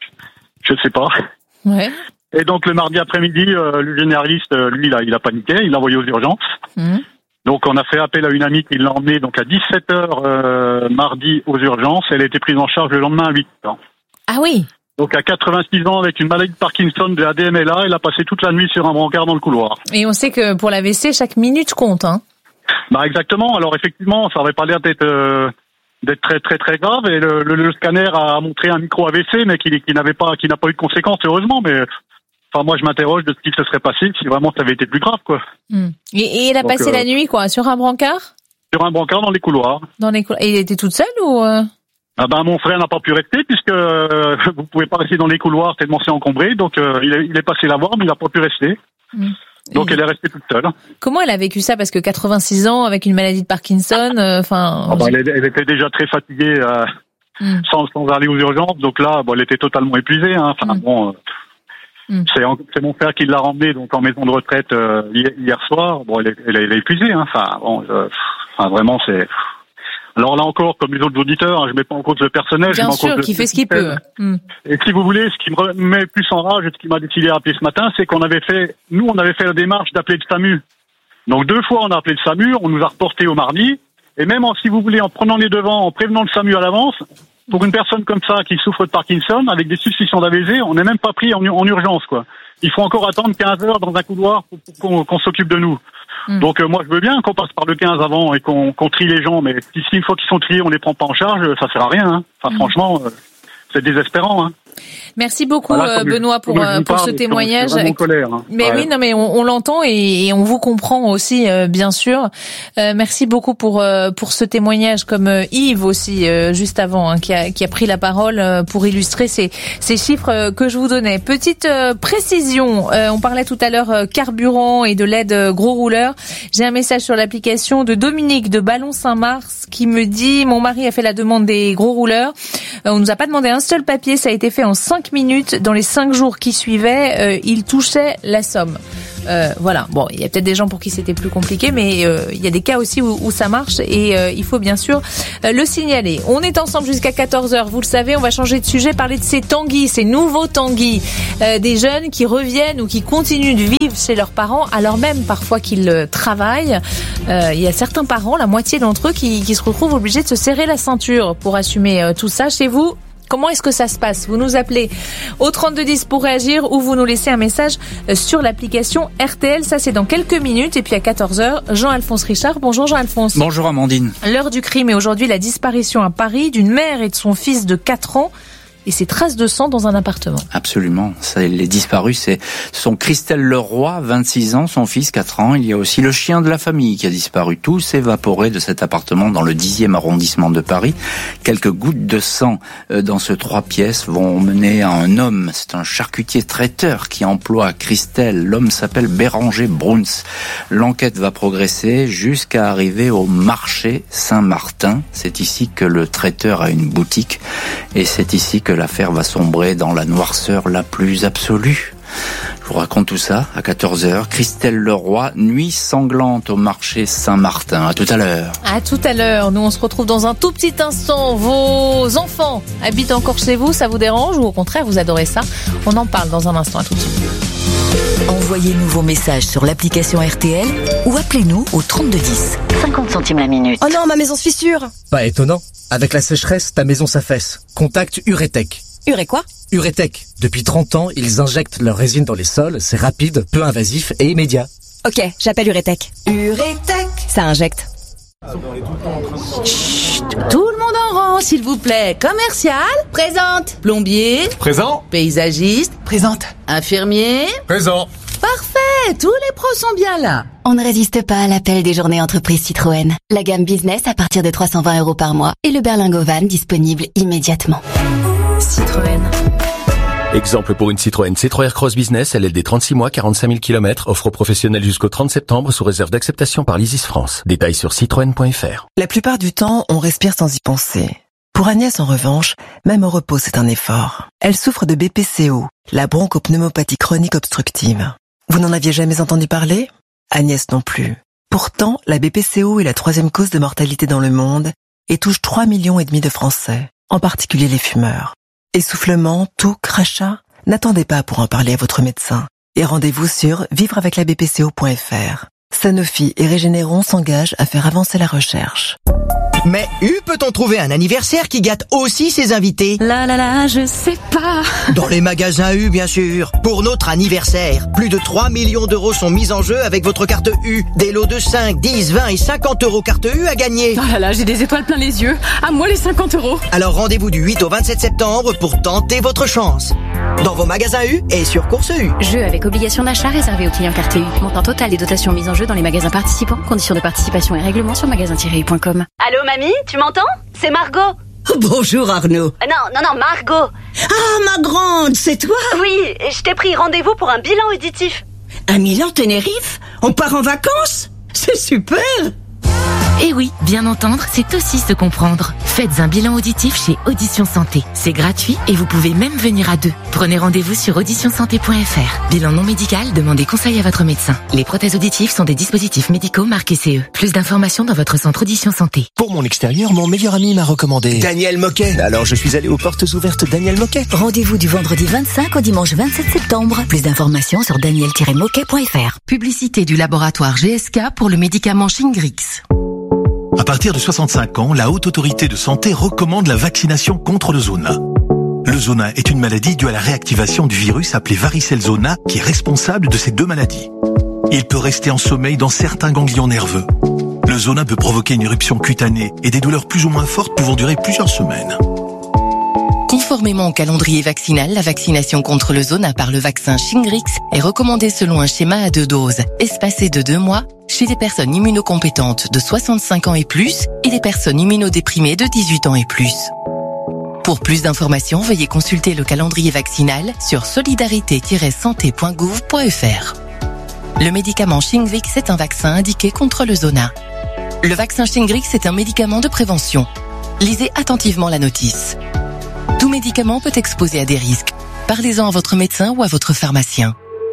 je sais pas. Ouais. Et donc le mardi après-midi, euh, le généraliste, lui, il a, il a paniqué, il l'a envoyé aux urgences. Mmh. Donc on a fait appel à une amie qui l'a emmenée donc à dix-sept heures euh, mardi aux urgences. Elle a été prise en charge le lendemain à huit heures. Ah oui. Donc à quatre-vingt-six ans avec une maladie de Parkinson de A D M L A, elle a passé toute la nuit sur un brancard dans le couloir. Et on sait que pour l'A V C, chaque minute compte, hein. Bah exactement. Alors effectivement, ça n'aurait pas l'air d'être euh, d'être très très très grave. Et le, le, le scanner a montré un micro A V C, mais qui, qui n'avait pas, qui n'a pas eu de conséquences heureusement. Mais enfin, moi, je m'interroge de ce qui se serait passé si vraiment ça avait été plus grave, quoi. Mmh. Et, et elle a Donc, passé euh, la nuit, quoi, sur un brancard ? Sur un brancard dans les couloirs. Dans les couloirs. Et il était toute seule ou euh... Ah ben, mon frère n'a pas pu rester puisque euh, vous pouvez pas rester dans les couloirs tellement c'est encombré. Donc, euh, il, est, il est passé la voir, mais il n'a pas pu rester. Mmh. Donc, et... elle est restée toute seule. Comment elle a vécu ça ? Parce que quatre-vingt-six ans, avec une maladie de Parkinson, enfin. Euh, ah ben, elle, elle était déjà très fatiguée, euh, mmh. sans, sans aller aux urgences. Donc là, bon, elle était totalement épuisée. Hein. Enfin mmh. bon. Euh, Mm. C'est, c'est mon frère qui l'a ramené donc en maison de retraite euh, hier, hier soir. Bon, elle est, elle est, elle est épuisée. Hein. Enfin, bon, euh, enfin vraiment c'est. Alors là encore, comme les autres auditeurs, hein, je mets pas en cause le personnel. Bien je mets sûr, en cause qui fait ce qu'il peut. Mm. Et si vous voulez, ce qui me met plus en rage et ce qui m'a décidé à appeler ce matin, c'est qu'on avait fait, nous, on avait fait la démarche d'appeler le SAMU. Donc deux fois, on a appelé le SAMU, on nous a reporté au mardi. Et même en, si vous voulez, en prenant les devants, en prévenant le SAMU à l'avance. Pour une personne comme ça qui souffre de Parkinson, avec des suspicions d'A V C, on n'est même pas pris en, en urgence, quoi. Il faut encore attendre quinze heures dans un couloir pour, pour qu'on, qu'on s'occupe de nous. Mmh. Donc euh, moi, je veux bien qu'on passe par le quinze avant et qu'on, qu'on trie les gens, mais si une fois qu'ils sont triés, on les prend pas en charge, ça sert à rien. Hein. Enfin, mmh. franchement, euh, c'est désespérant. Hein. Merci beaucoup voilà, Benoît pour je, pour parle, ce témoignage. Je suis colère, hein. Mais ouais. oui, non mais on, on l'entend et, et on vous comprend aussi euh, bien sûr. Euh, merci beaucoup pour euh, pour ce témoignage, comme euh, Yves aussi euh, juste avant hein, qui a qui a pris la parole euh, pour illustrer ces ces chiffres euh, que je vous donnais. Petite euh, précision, euh, on parlait tout à l'heure euh, carburant et de l'aide euh, gros rouleur. J'ai un message sur l'application de Dominique de Ballon-Saint-Mars qui me dit: mon mari a fait la demande des gros rouleurs. Euh, on nous a pas demandé un seul papier, ça a été fait en cinq minutes. Dans les cinq jours qui suivaient, euh, il touchait la somme. Euh, voilà. Bon, il y a peut-être des gens pour qui c'était plus compliqué, mais euh, il y a des cas aussi où, où ça marche et euh, il faut bien sûr euh, le signaler. On est ensemble jusqu'à quatorze heures. Vous le savez, on va changer de sujet, parler de ces tanguis, ces nouveaux tanguis, euh, des jeunes qui reviennent ou qui continuent de vivre chez leurs parents, alors même parfois qu'ils euh, travaillent. Euh, il y a certains parents, la moitié d'entre eux, qui, qui se retrouvent obligés de se serrer la ceinture pour assumer euh, tout ça. Chez vous, comment est-ce que ça se passe? Vous nous appelez au trente-deux dix pour réagir ou vous nous laissez un message sur l'application R T L. Ça, c'est dans quelques minutes. Et puis à quatorze heures, Jean-Alphonse Richard. Bonjour Jean-Alphonse. Bonjour Amandine. L'heure du crime est aujourd'hui la disparition à Paris d'une mère et de son fils de quatre ans. Et ces traces de sang dans un appartement. Absolument. Ça, les disparus, c'est sont Christelle Leroy, vingt-six ans, son fils, quatre ans. Il y a aussi le chien de la famille qui a disparu. Tout s'est évaporé de cet appartement dans le dixième arrondissement de Paris. Quelques gouttes de sang dans ce trois pièces vont mener à un homme. C'est un charcutier traiteur qui emploie Christelle. L'homme s'appelle Béranger Bruns. L'enquête va progresser jusqu'à arriver au marché Saint-Martin. C'est ici que le traiteur a une boutique et c'est ici que l'affaire va sombrer dans la noirceur la plus absolue. Je vous raconte tout ça à quatorze heures. Christelle Leroy, nuit sanglante au marché Saint-Martin. À tout à l'heure. À tout à l'heure. Nous, on se retrouve dans un tout petit instant. Vos enfants habitent encore chez vous, ça vous dérange ou au contraire, vous adorez ça? On en parle dans un instant. À tout de suite. Envoyez-nous vos messages sur l'application R T L ou appelez-nous au trente-deux dix. cinquante centimes la minute. Oh non, ma maison se fissure. Pas étonnant. Avec la sécheresse, ta maison s'affaisse. Contacte Uretech. Uré quoi? Uretech. Depuis trente ans, ils injectent leur résine dans les sols. C'est rapide, peu invasif et immédiat. Ok, j'appelle Uretech. Uretech. Ça injecte. Chut, tout le monde en rang, s'il vous plaît. Commercial, présente. Plombier, présent. Paysagiste, présente. Infirmier, présent. Parfait, tous les pros sont bien là. On ne résiste pas à l'appel des journées entreprises Citroën. La gamme business à partir de trois cent vingt euros par mois et le berlingot van disponible immédiatement. Citroën. Exemple pour une Citroën C-trois Cross Business, L L D trente-six mois, quarante-cinq mille kilomètres, offre professionnelle jusqu'au trente septembre sous réserve d'acceptation par l'Isis France. Détails sur citroën point f r. La plupart du temps, on respire sans y penser. Pour Agnès, en revanche, même au repos, c'est un effort. Elle souffre de B P C O, la bronchopneumopathie chronique obstructive. Vous n'en aviez jamais entendu parler? Agnès non plus. Pourtant, la B P C O est la troisième cause de mortalité dans le monde et touche trois millions et demi de Français, en particulier les fumeurs. Essoufflement, toux, crachat? N'attendez pas pour en parler à votre médecin. Et rendez-vous sur vivre avec la b p c o point f r. Sanofi et Régénéron s'engagent à faire avancer la recherche. Mais U peut-on trouver un anniversaire qui gâte aussi ses invités? Là là là, je sais pas. Dans les magasins U, bien sûr. Pour notre anniversaire, plus de trois millions d'euros sont mis en jeu avec votre carte U. Des lots de cinq, dix, vingt et cinquante euros carte U à gagner. Oh là là, j'ai des étoiles plein les yeux. À moi les cinquante euros. Alors rendez-vous du huit au vingt-sept septembre pour tenter votre chance. Dans vos magasins U et sur Course U. Jeu avec obligation d'achat réservé aux clients carte U. Montant total des dotations mises en jeu dans les magasins participants. Conditions de participation et règlements sur magasin tiret u point com. Allô mamie, tu m'entends? C'est Margot. Bonjour Arnaud. Euh, non, non, non, Margot. Ah, ma grande, c'est toi? Oui, je t'ai pris rendez-vous pour un bilan auditif. Un Milan Tenerife? On part en vacances? C'est super! Et oui, bien entendre, c'est aussi se comprendre. Faites un bilan auditif chez Audition Santé. C'est gratuit et vous pouvez même venir à deux. Prenez rendez-vous sur audition santé point f r. Bilan non médical, demandez conseil à votre médecin. Les prothèses auditives sont des dispositifs médicaux marqués C E. Plus d'informations dans votre centre Audition Santé. Pour mon extérieur, mon meilleur ami m'a recommandé Daniel Moquet. Alors je suis allé aux portes ouvertes Daniel Moquet. Rendez-vous du vendredi vingt-cinq au dimanche vingt-sept septembre. Plus d'informations sur daniel tiret moquet point f r. Publicité du laboratoire G S K pour le médicament Shingrix. À partir de soixante-cinq ans, la Haute Autorité de Santé recommande la vaccination contre le zona. Le zona est une maladie due à la réactivation du virus appelé varicelle zona qui est responsable de ces deux maladies. Il peut rester en sommeil dans certains ganglions nerveux. Le zona peut provoquer une éruption cutanée et des douleurs plus ou moins fortes pouvant durer plusieurs semaines. Conformément au calendrier vaccinal, la vaccination contre le zona par le vaccin Shingrix est recommandée selon un schéma à deux doses, espacé de deux mois, chez les personnes immunocompétentes de soixante-cinq ans et plus et les personnes immunodéprimées de dix-huit ans et plus. Pour plus d'informations, veuillez consulter le calendrier vaccinal sur solidarité tiret santé point gouv point f r. Le médicament Shingrix est un vaccin indiqué contre le zona. Le vaccin Shingrix est un médicament de prévention. Lisez attentivement la notice. Tout médicament peut exposer à des risques. Parlez-en à votre médecin ou à votre pharmacien.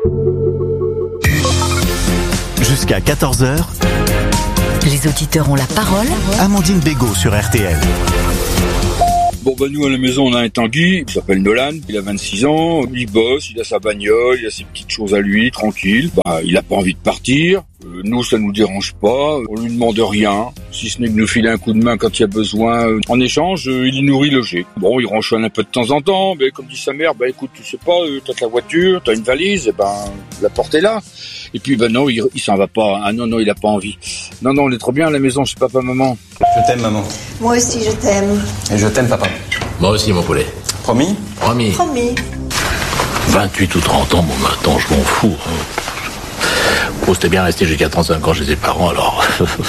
Jusqu'à quatorze heures, les auditeurs ont la parole. Amandine Bégaud sur R T L. Bon bah nous à la maison on a un Tanguy, il s'appelle Nolan, il a vingt-six ans, il bosse, il a sa bagnole, il a ses petites choses à lui, tranquille. Bah il a pas envie de partir, euh, nous ça nous dérange pas, on lui demande rien, si ce n'est de nous filer un coup de main quand il y a besoin. En échange, euh, il est nourri, logé. Bon il ronchonne un peu de temps en temps, mais comme dit sa mère, bah écoute tu sais pas, euh, t'as ta voiture, t'as une valise, et ben la porte est là. Et puis ben non, il, il s'en va pas, ah non non il a pas envie. Non non on est trop bien à la maison chez papa maman. Je t'aime maman. Moi aussi je t'aime. Et je t'aime papa. Moi aussi, mon poulet. Promis ? Promis. Promis. vingt-huit ou trente ans, bon, maintenant, je m'en fous. Bon, c'était bien resté jusqu'à trente-cinq ans chez ses parents, alors.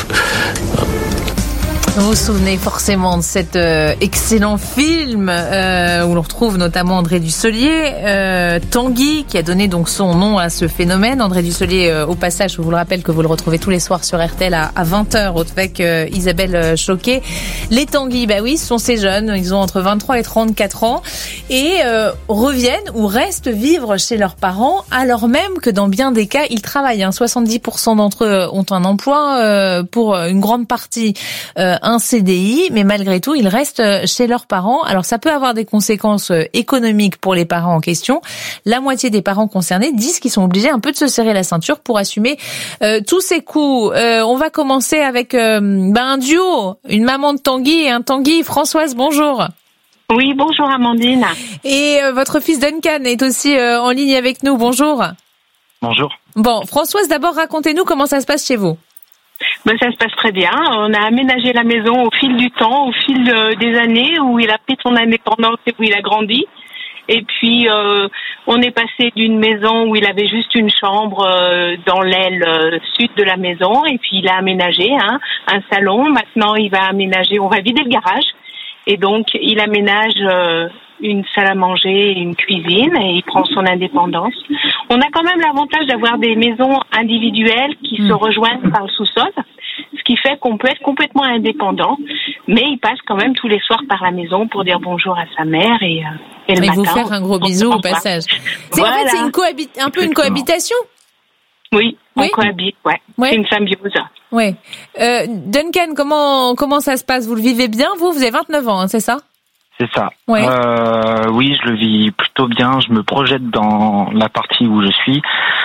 Vous vous souvenez forcément de cet euh, excellent film euh, où l'on retrouve notamment André Dussolier, euh, Tanguy, qui a donné donc son nom à ce phénomène. André Dussolier, euh, au passage, je vous le rappelle que vous le retrouvez tous les soirs sur R T L à, à vingt heures avec euh, Isabelle Choquet. Les Tanguy, bah oui, ce sont ces jeunes, ils ont entre vingt-trois et trente-quatre ans et euh, reviennent ou restent vivre chez leurs parents alors même que dans bien des cas, ils travaillent. Hein. soixante-dix pour cent d'entre eux ont un emploi, euh, pour une grande partie euh, un C D I, mais malgré tout, ils restent chez leurs parents. Alors, ça peut avoir des conséquences économiques pour les parents en question. La moitié des parents concernés disent qu'ils sont obligés un peu de se serrer la ceinture pour assumer euh, tous ces coûts. Euh, on va commencer avec euh, ben, un duo, une maman de Tanguy et un Tanguy. Françoise, bonjour. Oui, bonjour Amandine. Et euh, votre fils Duncan est aussi euh, en ligne avec nous. Bonjour. Bonjour. Bon, Françoise, d'abord, racontez-nous comment ça se passe chez vous. Ben, ça se passe très bien. On a aménagé la maison au fil du temps, au fil euh, des années où il a pris son indépendance et où il a grandi. Et puis, euh, on est passé d'une maison où il avait juste une chambre euh, dans l'aile euh, sud de la maison. Et puis, il a aménagé hein, un salon. Maintenant, il va aménager, on va vider le garage. Et donc, il aménage euh, une salle à manger et une cuisine et il prend son indépendance. On a quand même l'avantage d'avoir des maisons individuelles qui mmh. se rejoignent par le sous-sol, ce qui fait qu'on peut être complètement indépendant, mais il passe quand même tous les soirs par la maison pour dire bonjour à sa mère et, euh, et le et matin. vous faire un gros bisou au passage. C'est, voilà. En fait, c'est une cohabi- un peu une cohabitation. Oui, on oui. cohabite, ouais. ouais. C'est une symbiose. Ouais. Euh, Duncan, comment comment ça se passe ? Vous le vivez bien, vous ? Vous avez vingt-neuf ans, hein, c'est ça ? C'est ça. Ouais. Euh, oui, je le vis plutôt bien. Je me projette dans la partie où je suis.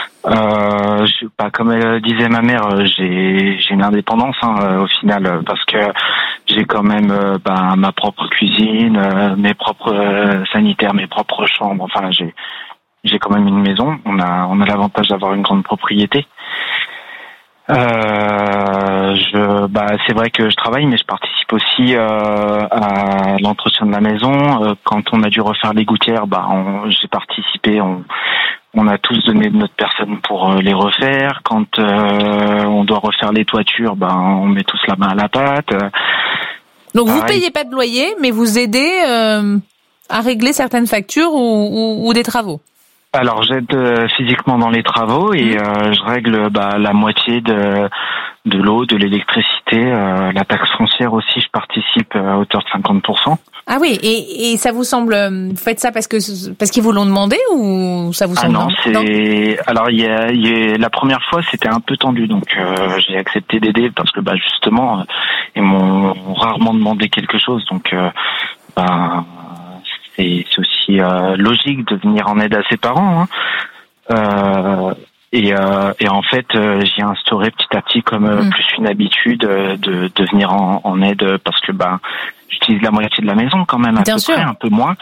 Euh, je, bah, comme elle disait ma mère, j'ai, j'ai une indépendance hein, au final parce que j'ai quand même euh, bah, ma propre cuisine, euh, mes propres euh, sanitaires, mes propres chambres. Enfin, j'ai j'ai quand même une maison. On a on a l'avantage d'avoir une grande propriété. Euh, je, bah, c'est vrai que je travaille, mais je participe aussi euh, à l'entretien de la maison. Euh, quand on a dû refaire les gouttières, bah, on, j'ai participé. On, on a tous donné de notre personne pour euh, les refaire. Quand euh, on doit refaire les toitures, bah, on met tous la main à la pâte. Donc pareil. Vous payez pas de loyer, mais vous aidez euh, à régler certaines factures ou, ou, ou des travaux. Alors j'aide euh, physiquement dans les travaux et euh, je règle bah, la moitié de de l'eau, de l'électricité, euh, la taxe foncière aussi. Je participe à hauteur de cinquante pour cent. Ah oui, et, et ça vous semble, vous faites ça parce que parce qu'ils vous l'ont demandé ou ça vous semble ah non, c'est non alors il y a, il y a la première fois c'était un peu tendu donc euh, j'ai accepté d'aider parce que bah justement ils m'ont rarement demandé quelque chose donc euh, bah c'est, c'est aussi euh, logique de venir en aide à ses parents. Hein. Euh, et, euh, et en fait, euh, j'ai instauré petit à petit comme euh, mmh. plus une habitude euh, de, de venir en, en aide parce que bah j'utilise la moitié de la maison quand même à Bien peu sûr. près, un peu moins.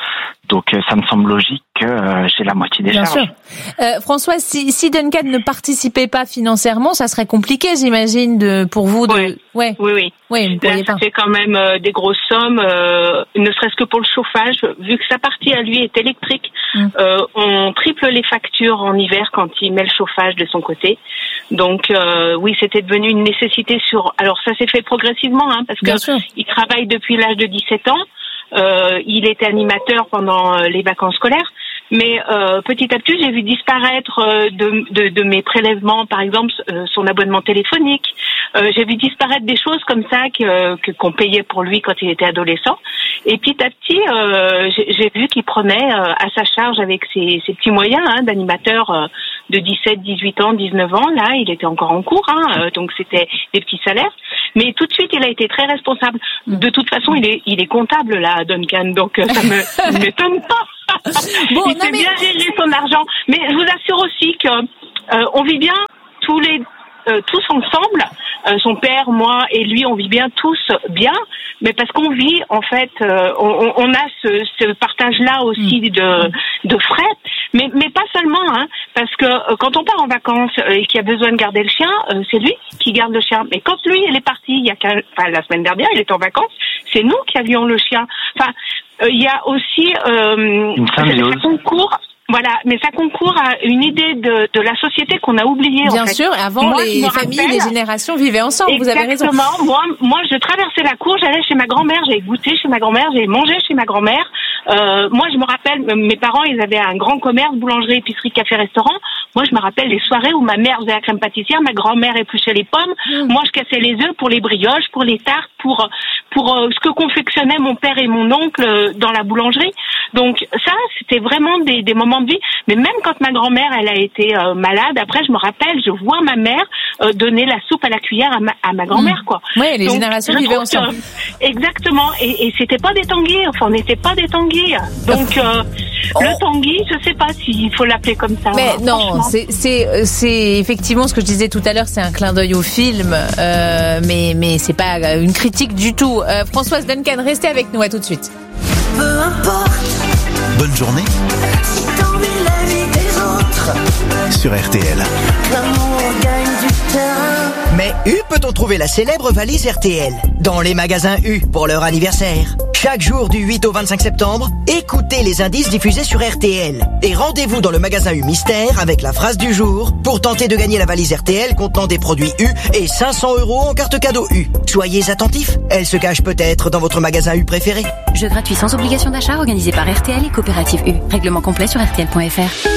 Donc ça me semble logique que euh, j'ai la moitié des Bien charges. sûr. Euh, François, si, si Duncan ne participait pas financièrement, ça serait compliqué, j'imagine, de pour vous de. Ouais. Ouais. Oui, oui. Oui, vous pourriez Là, ça pas. fait quand même euh, des grosses sommes, euh, ne serait-ce que pour le chauffage. Vu que sa partie à lui est électrique, mm. euh, on triple les factures en hiver quand il met le chauffage de son côté. Donc euh, oui, c'était devenu une nécessité sur. Alors ça s'est fait progressivement, hein, parce que il travaille depuis l'âge de dix-sept ans. Euh, il était animateur pendant euh, les vacances scolaires. Mais euh, petit à petit, j'ai vu disparaître euh, de, de, de mes prélèvements, par exemple, euh, son abonnement téléphonique. Euh, j'ai vu disparaître des choses comme ça que, que qu'on payait pour lui quand il était adolescent. Et petit à petit, euh, j'ai, j'ai vu qu'il prenait euh, à sa charge avec ses, ses petits moyens hein, d'animateur euh, de dix-sept, dix-huit ans, dix-neuf ans. Là, il était encore en cours, hein, euh, donc c'était des petits salaires. Mais tout de suite, il a été très responsable. De toute façon, il est, il est comptable là, Duncan, donc euh, ça me ça m'étonne pas. Bon, il sait mais... bien gérer son argent. Mais je vous assure aussi que euh, on vit bien tous les euh, tous ensemble. Euh, son père, moi et lui, on vit bien tous bien. Mais parce qu'on vit, en fait, euh, on, on a ce, ce partage-là aussi mmh. de de frais. Mais mais pas seulement, hein, parce que euh, quand on part en vacances euh, et qu'il y a besoin de garder le chien, euh, c'est lui qui garde le chien. Mais quand lui, il est parti, il y a qu'un, enfin la semaine dernière, il est en vacances, c'est nous qui avions le chien. Enfin, il euh, y a aussi euh, une symbiose. Ça concourt. Voilà, mais ça concourt à une idée de, de la société qu'on a oubliée. Bien en fait. sûr, avant moi, les familles, rappelle, les générations vivaient ensemble. Vous avez raison. Exactement. Moi, moi, je traversais la cour, j'allais chez ma grand-mère, j'allais goûter chez ma grand-mère, j'allais manger chez ma grand-mère. Euh, moi, je me rappelle, mes parents, ils avaient un grand commerce, boulangerie, épicerie, café, restaurant. Moi, je me rappelle les soirées où ma mère faisait la crème pâtissière, ma grand-mère épluchait les pommes. Mmh. Moi, je cassais les œufs pour les brioches, pour les tartes, pour pour euh, ce que confectionnaient mon père et mon oncle dans la boulangerie. Donc ça, c'était vraiment des, des moments de vie. Mais même quand ma grand-mère, elle a été euh, malade, après, je me rappelle, je vois ma mère euh, donner la soupe à la cuillère à ma, à ma grand-mère, quoi. Oui, les Donc, générations vivaient ensemble. Que, exactement. Et, et c'était pas des tanguis. Enfin, on n'était pas des tanguis. Donc, euh, oh. le tanguy, je sais pas s'il faut l'appeler comme ça. Mais hein, non, c'est, c'est, c'est effectivement ce que je disais tout à l'heure, c'est un clin d'œil au film, euh, mais, mais c'est pas une critique du tout. Euh, Françoise Duncan, restez avec nous, à tout de suite. Peu importe. Bonne journée. Si t'envies la vie des autres. Sur R T L. L'amour gagne du terrain. Mais U peut-on trouver la célèbre valise R T L dans les magasins U pour leur anniversaire. Chaque jour du huit au vingt-cinq septembre, écoutez les indices diffusés sur R T L et rendez-vous dans le magasin U Mystère avec la phrase du jour pour tenter de gagner la valise R T L contenant des produits U et cinq cents euros en carte cadeau U. Soyez attentifs, elle se cache peut-être dans votre magasin U préféré. Jeu gratuit sans obligation d'achat organisé par R T L et Coopérative U. Règlement complet sur R T L point F R.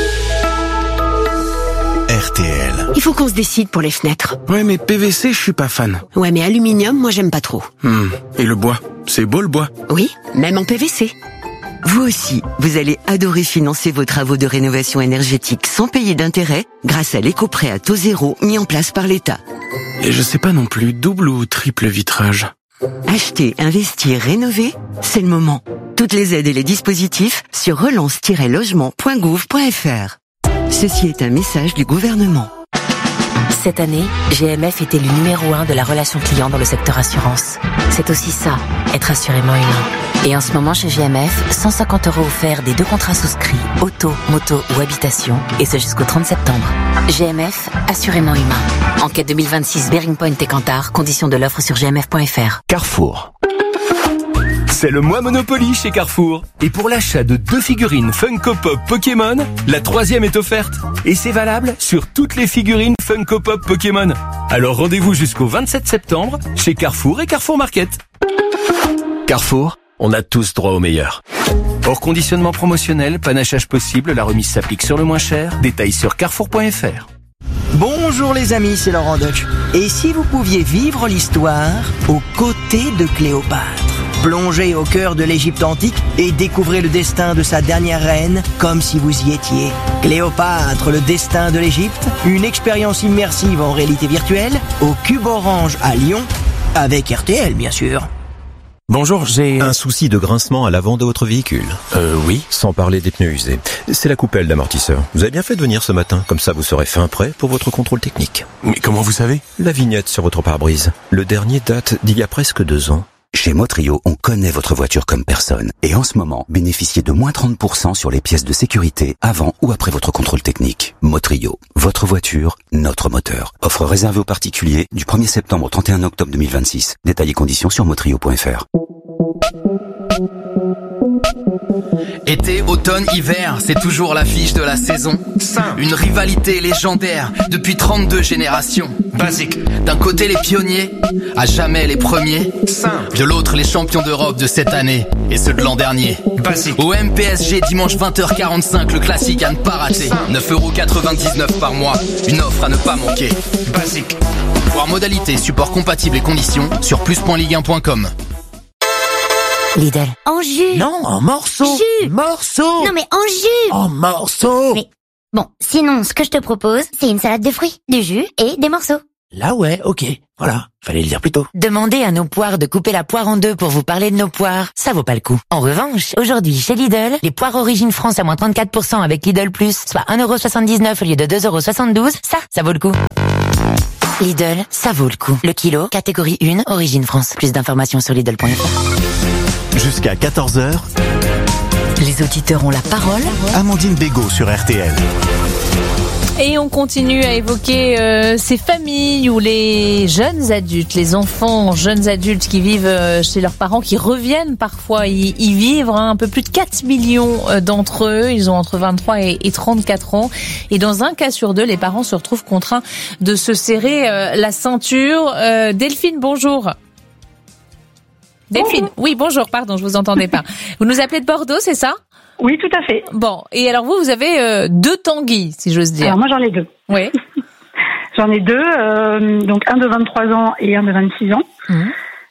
R T L. Il faut qu'on se décide pour les fenêtres. Ouais, mais P V C, je suis pas fan. Ouais, mais aluminium, moi j'aime pas trop. Hmm. Et le bois, c'est beau le bois. Oui, même en P V C. Vous aussi, vous allez adorer financer vos travaux de rénovation énergétique sans payer d'intérêt grâce à l'éco-prêt à taux zéro mis en place par l'État. Et je sais pas non plus, double ou triple vitrage. Acheter, investir, rénover, c'est le moment. Toutes les aides et les dispositifs sur relance tiret logement point gouv point F R. Ceci est un message du gouvernement. Cette année, G M F était le numéro un de la relation client dans le secteur assurance. C'est aussi ça, être assurément humain. Et en ce moment chez G M F, cent cinquante euros offerts des deux contrats souscrits, auto, moto ou habitation, et ce jusqu'au trente septembre. G M F, assurément humain. Enquête deux mille vingt-six, Bearing Point et Kantar, conditions de l'offre sur g m f point f r. Carrefour. C'est le mois Monopoly chez Carrefour. Et pour l'achat de deux figurines Funko Pop Pokémon, la troisième est offerte. Et c'est valable sur toutes les figurines Funko Pop Pokémon. Alors rendez-vous jusqu'au vingt-sept septembre chez Carrefour et Carrefour Market. Carrefour, on a tous droit au meilleur. Hors conditionnement promotionnel, panachage possible, la remise s'applique sur le moins cher. Détails sur carrefour point f r. Bonjour les amis, c'est Laurent Deutsch. Et si vous pouviez vivre l'histoire aux côtés de Cléopâtre? Plongez au cœur de l'Égypte antique et découvrez le destin de sa dernière reine comme si vous y étiez. Cléopâtre, le destin de l'Égypte, une expérience immersive en réalité virtuelle au Cube Orange à Lyon, avec R T L bien sûr. Bonjour, j'ai... Un souci de grincement à l'avant de votre véhicule. Euh, oui. Sans parler des pneus usés. C'est la coupelle d'amortisseur. Vous avez bien fait de venir ce matin, comme ça vous serez fin prêt pour votre contrôle technique. Mais comment vous savez? La vignette sur votre pare-brise. Le dernier date d'il y a presque deux ans. Chez Motrio, on connaît votre voiture comme personne. Et en ce moment, bénéficiez de moins trente pour cent sur les pièces de sécurité avant ou après votre contrôle technique. Motrio, votre voiture, notre moteur. Offre réservée aux particuliers du premier septembre au trente et un octobre deux mille vingt-six. Détails et conditions sur motrio point f r. Été, automne, hiver, c'est toujours l'affiche de la saison. Simple. Une rivalité légendaire depuis trente-deux générations. Basique. D'un côté les pionniers, à jamais les premiers. Simple. De l'autre les champions d'Europe de cette année et ceux de l'an dernier. Basique. Au M P S G dimanche vingt heures quarante-cinq, le classique à ne pas rater. Simple. neuf euros quatre-vingt-dix-neuf par mois, une offre à ne pas manquer. Basique. Voir modalités, support compatible et conditions sur plus point ligue un point com. Lidl. En jus. Non, en morceaux. Jus. Morceaux. Non mais en jus. En morceaux. Mais bon, sinon ce que je te propose, c'est une salade de fruits, du jus et des morceaux. Là ouais, ok. Voilà, fallait le dire plus tôt. Demandez à nos poires de couper la poire en deux pour vous parler de nos poires. Ça vaut pas le coup. En revanche, aujourd'hui chez Lidl, les poires Origine France à moins trente-quatre pour cent avec Lidl Plus, soit un euro soixante-dix-neuf au lieu de deux euros soixante-douze, ça, ça vaut le coup. Lidl, ça vaut le coup. Le kilo, catégorie un, Origine France. Plus d'informations sur Lidl point f r. Jusqu'à quatorze heures, les auditeurs ont la parole. Amandine Bégaud sur R T L. Et on continue à évoquer euh, ces familles où les jeunes adultes, les enfants jeunes adultes qui vivent euh, chez leurs parents, qui reviennent parfois y, y vivre, hein, un peu plus de quatre millions euh, d'entre eux, ils ont entre vingt-trois et, et trente-quatre ans. Et dans un cas sur deux, les parents se retrouvent contraints de se serrer euh, la ceinture. Euh, Delphine, bonjour. Delphine, bonjour. Oui, bonjour, pardon, je vous entendais pas. Vous nous appelez de Bordeaux, c'est ça ? Oui, tout à fait. Bon, et alors vous, vous avez euh, deux tanguis, si j'ose dire. Alors moi, j'en ai deux. Oui. J'en ai deux, euh, donc un de vingt-trois ans et un de vingt-six ans. Mmh.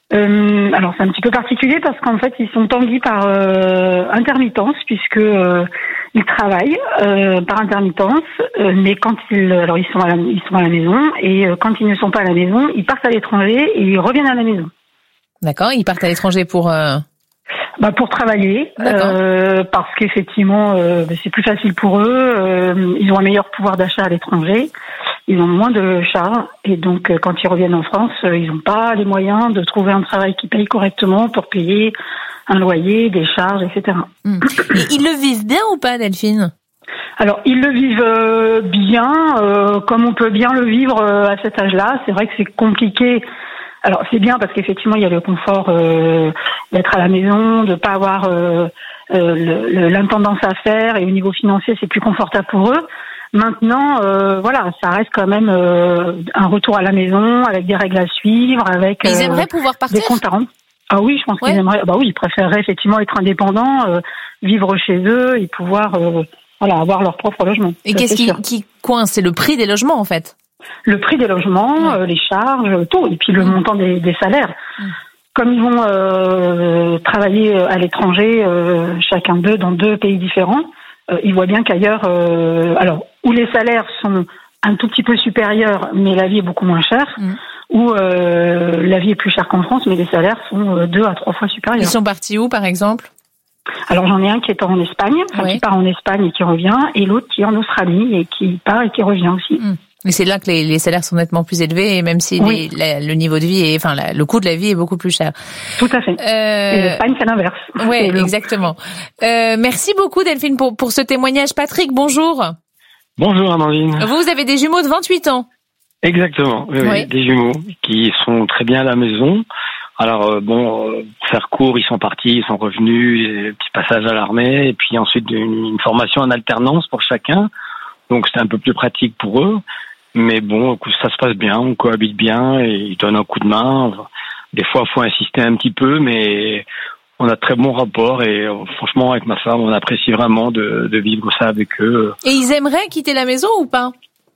Euh, alors c'est un petit peu particulier parce qu'en fait, ils sont tanguis par euh, intermittence, puisque euh, ils travaillent euh, par intermittence, euh, mais quand ils, alors ils sont à la, ils sont à la maison, et euh, quand ils ne sont pas à la maison, ils partent à l'étranger et ils reviennent à la maison. D'accord, ils partent à l'étranger pour... Euh... Bah pour travailler, euh, parce qu'effectivement euh, c'est plus facile pour eux. Euh, ils ont un meilleur pouvoir d'achat à l'étranger, ils ont moins de charges, et donc euh, quand ils reviennent en France, euh, ils n'ont pas les moyens de trouver un travail qui paye correctement pour payer un loyer, des charges, et cetera. Mmh. Et ils le vivent bien ou pas, Delphine ? Alors ils le vivent euh, bien, euh, comme on peut bien le vivre euh, à cet âge-là. C'est vrai que c'est compliqué. Alors c'est bien parce qu'effectivement il y a le confort euh, d'être à la maison, de pas avoir euh, euh, le, le, l'intendance à faire, et au niveau financier c'est plus confortable pour eux. Maintenant, euh, voilà, ça reste quand même euh, un retour à la maison avec des règles à suivre, avec ils aimeraient euh, pouvoir partir. Des comptes à rendre. Ah oui, je pense ouais. qu'ils aimeraient. Bah oui, ils préféreraient effectivement être indépendants, euh, vivre chez eux et pouvoir euh, voilà avoir leur propre logement. Et qu'est-ce qui, qui coince ? C'est le prix des logements en fait. Le prix des logements, euh, les charges, tout, et puis le mmh. montant des, des salaires. Mmh. Comme ils vont euh, travailler à l'étranger, euh, chacun d'eux dans deux pays différents, euh, ils voient bien qu'ailleurs, euh, alors où les salaires sont un tout petit peu supérieurs, mais la vie est beaucoup moins chère, mmh. ou euh, la vie est plus chère qu'en France, mais les salaires sont euh, deux à trois fois supérieurs. Ils sont partis où, par exemple ? Alors j'en ai un qui est en Espagne, enfin, oui. qui part en Espagne et qui revient, et l'autre qui est en Australie et qui part et qui revient aussi. Mmh. Mais c'est là que les, les salaires sont nettement plus élevés, et même si oui. les, la, le niveau de vie est, enfin, la, le coût de la vie est beaucoup plus cher. Tout à fait. Euh... Et l'Espagne, c'est l'inverse. Oui, exactement. Euh, merci beaucoup, Delphine, pour, pour ce témoignage. Patrick, bonjour. Bonjour, Amandine. Vous, vous avez des jumeaux de vingt-huit ans. Exactement. Oui, oui. Des jumeaux qui sont très bien à la maison. Alors, euh, bon, euh, pour faire court, ils sont partis, ils sont revenus, petit passage à l'armée, et puis ensuite une, une formation en alternance pour chacun. Donc, c'était un peu plus pratique pour eux. Mais bon, ça se passe bien, on cohabite bien et ils donnent un coup de main. Des fois, il faut insister un petit peu, mais on a très bon rapport et franchement, avec ma femme, on apprécie vraiment de, de vivre ça avec eux. Et ils aimeraient quitter la maison ou pas ?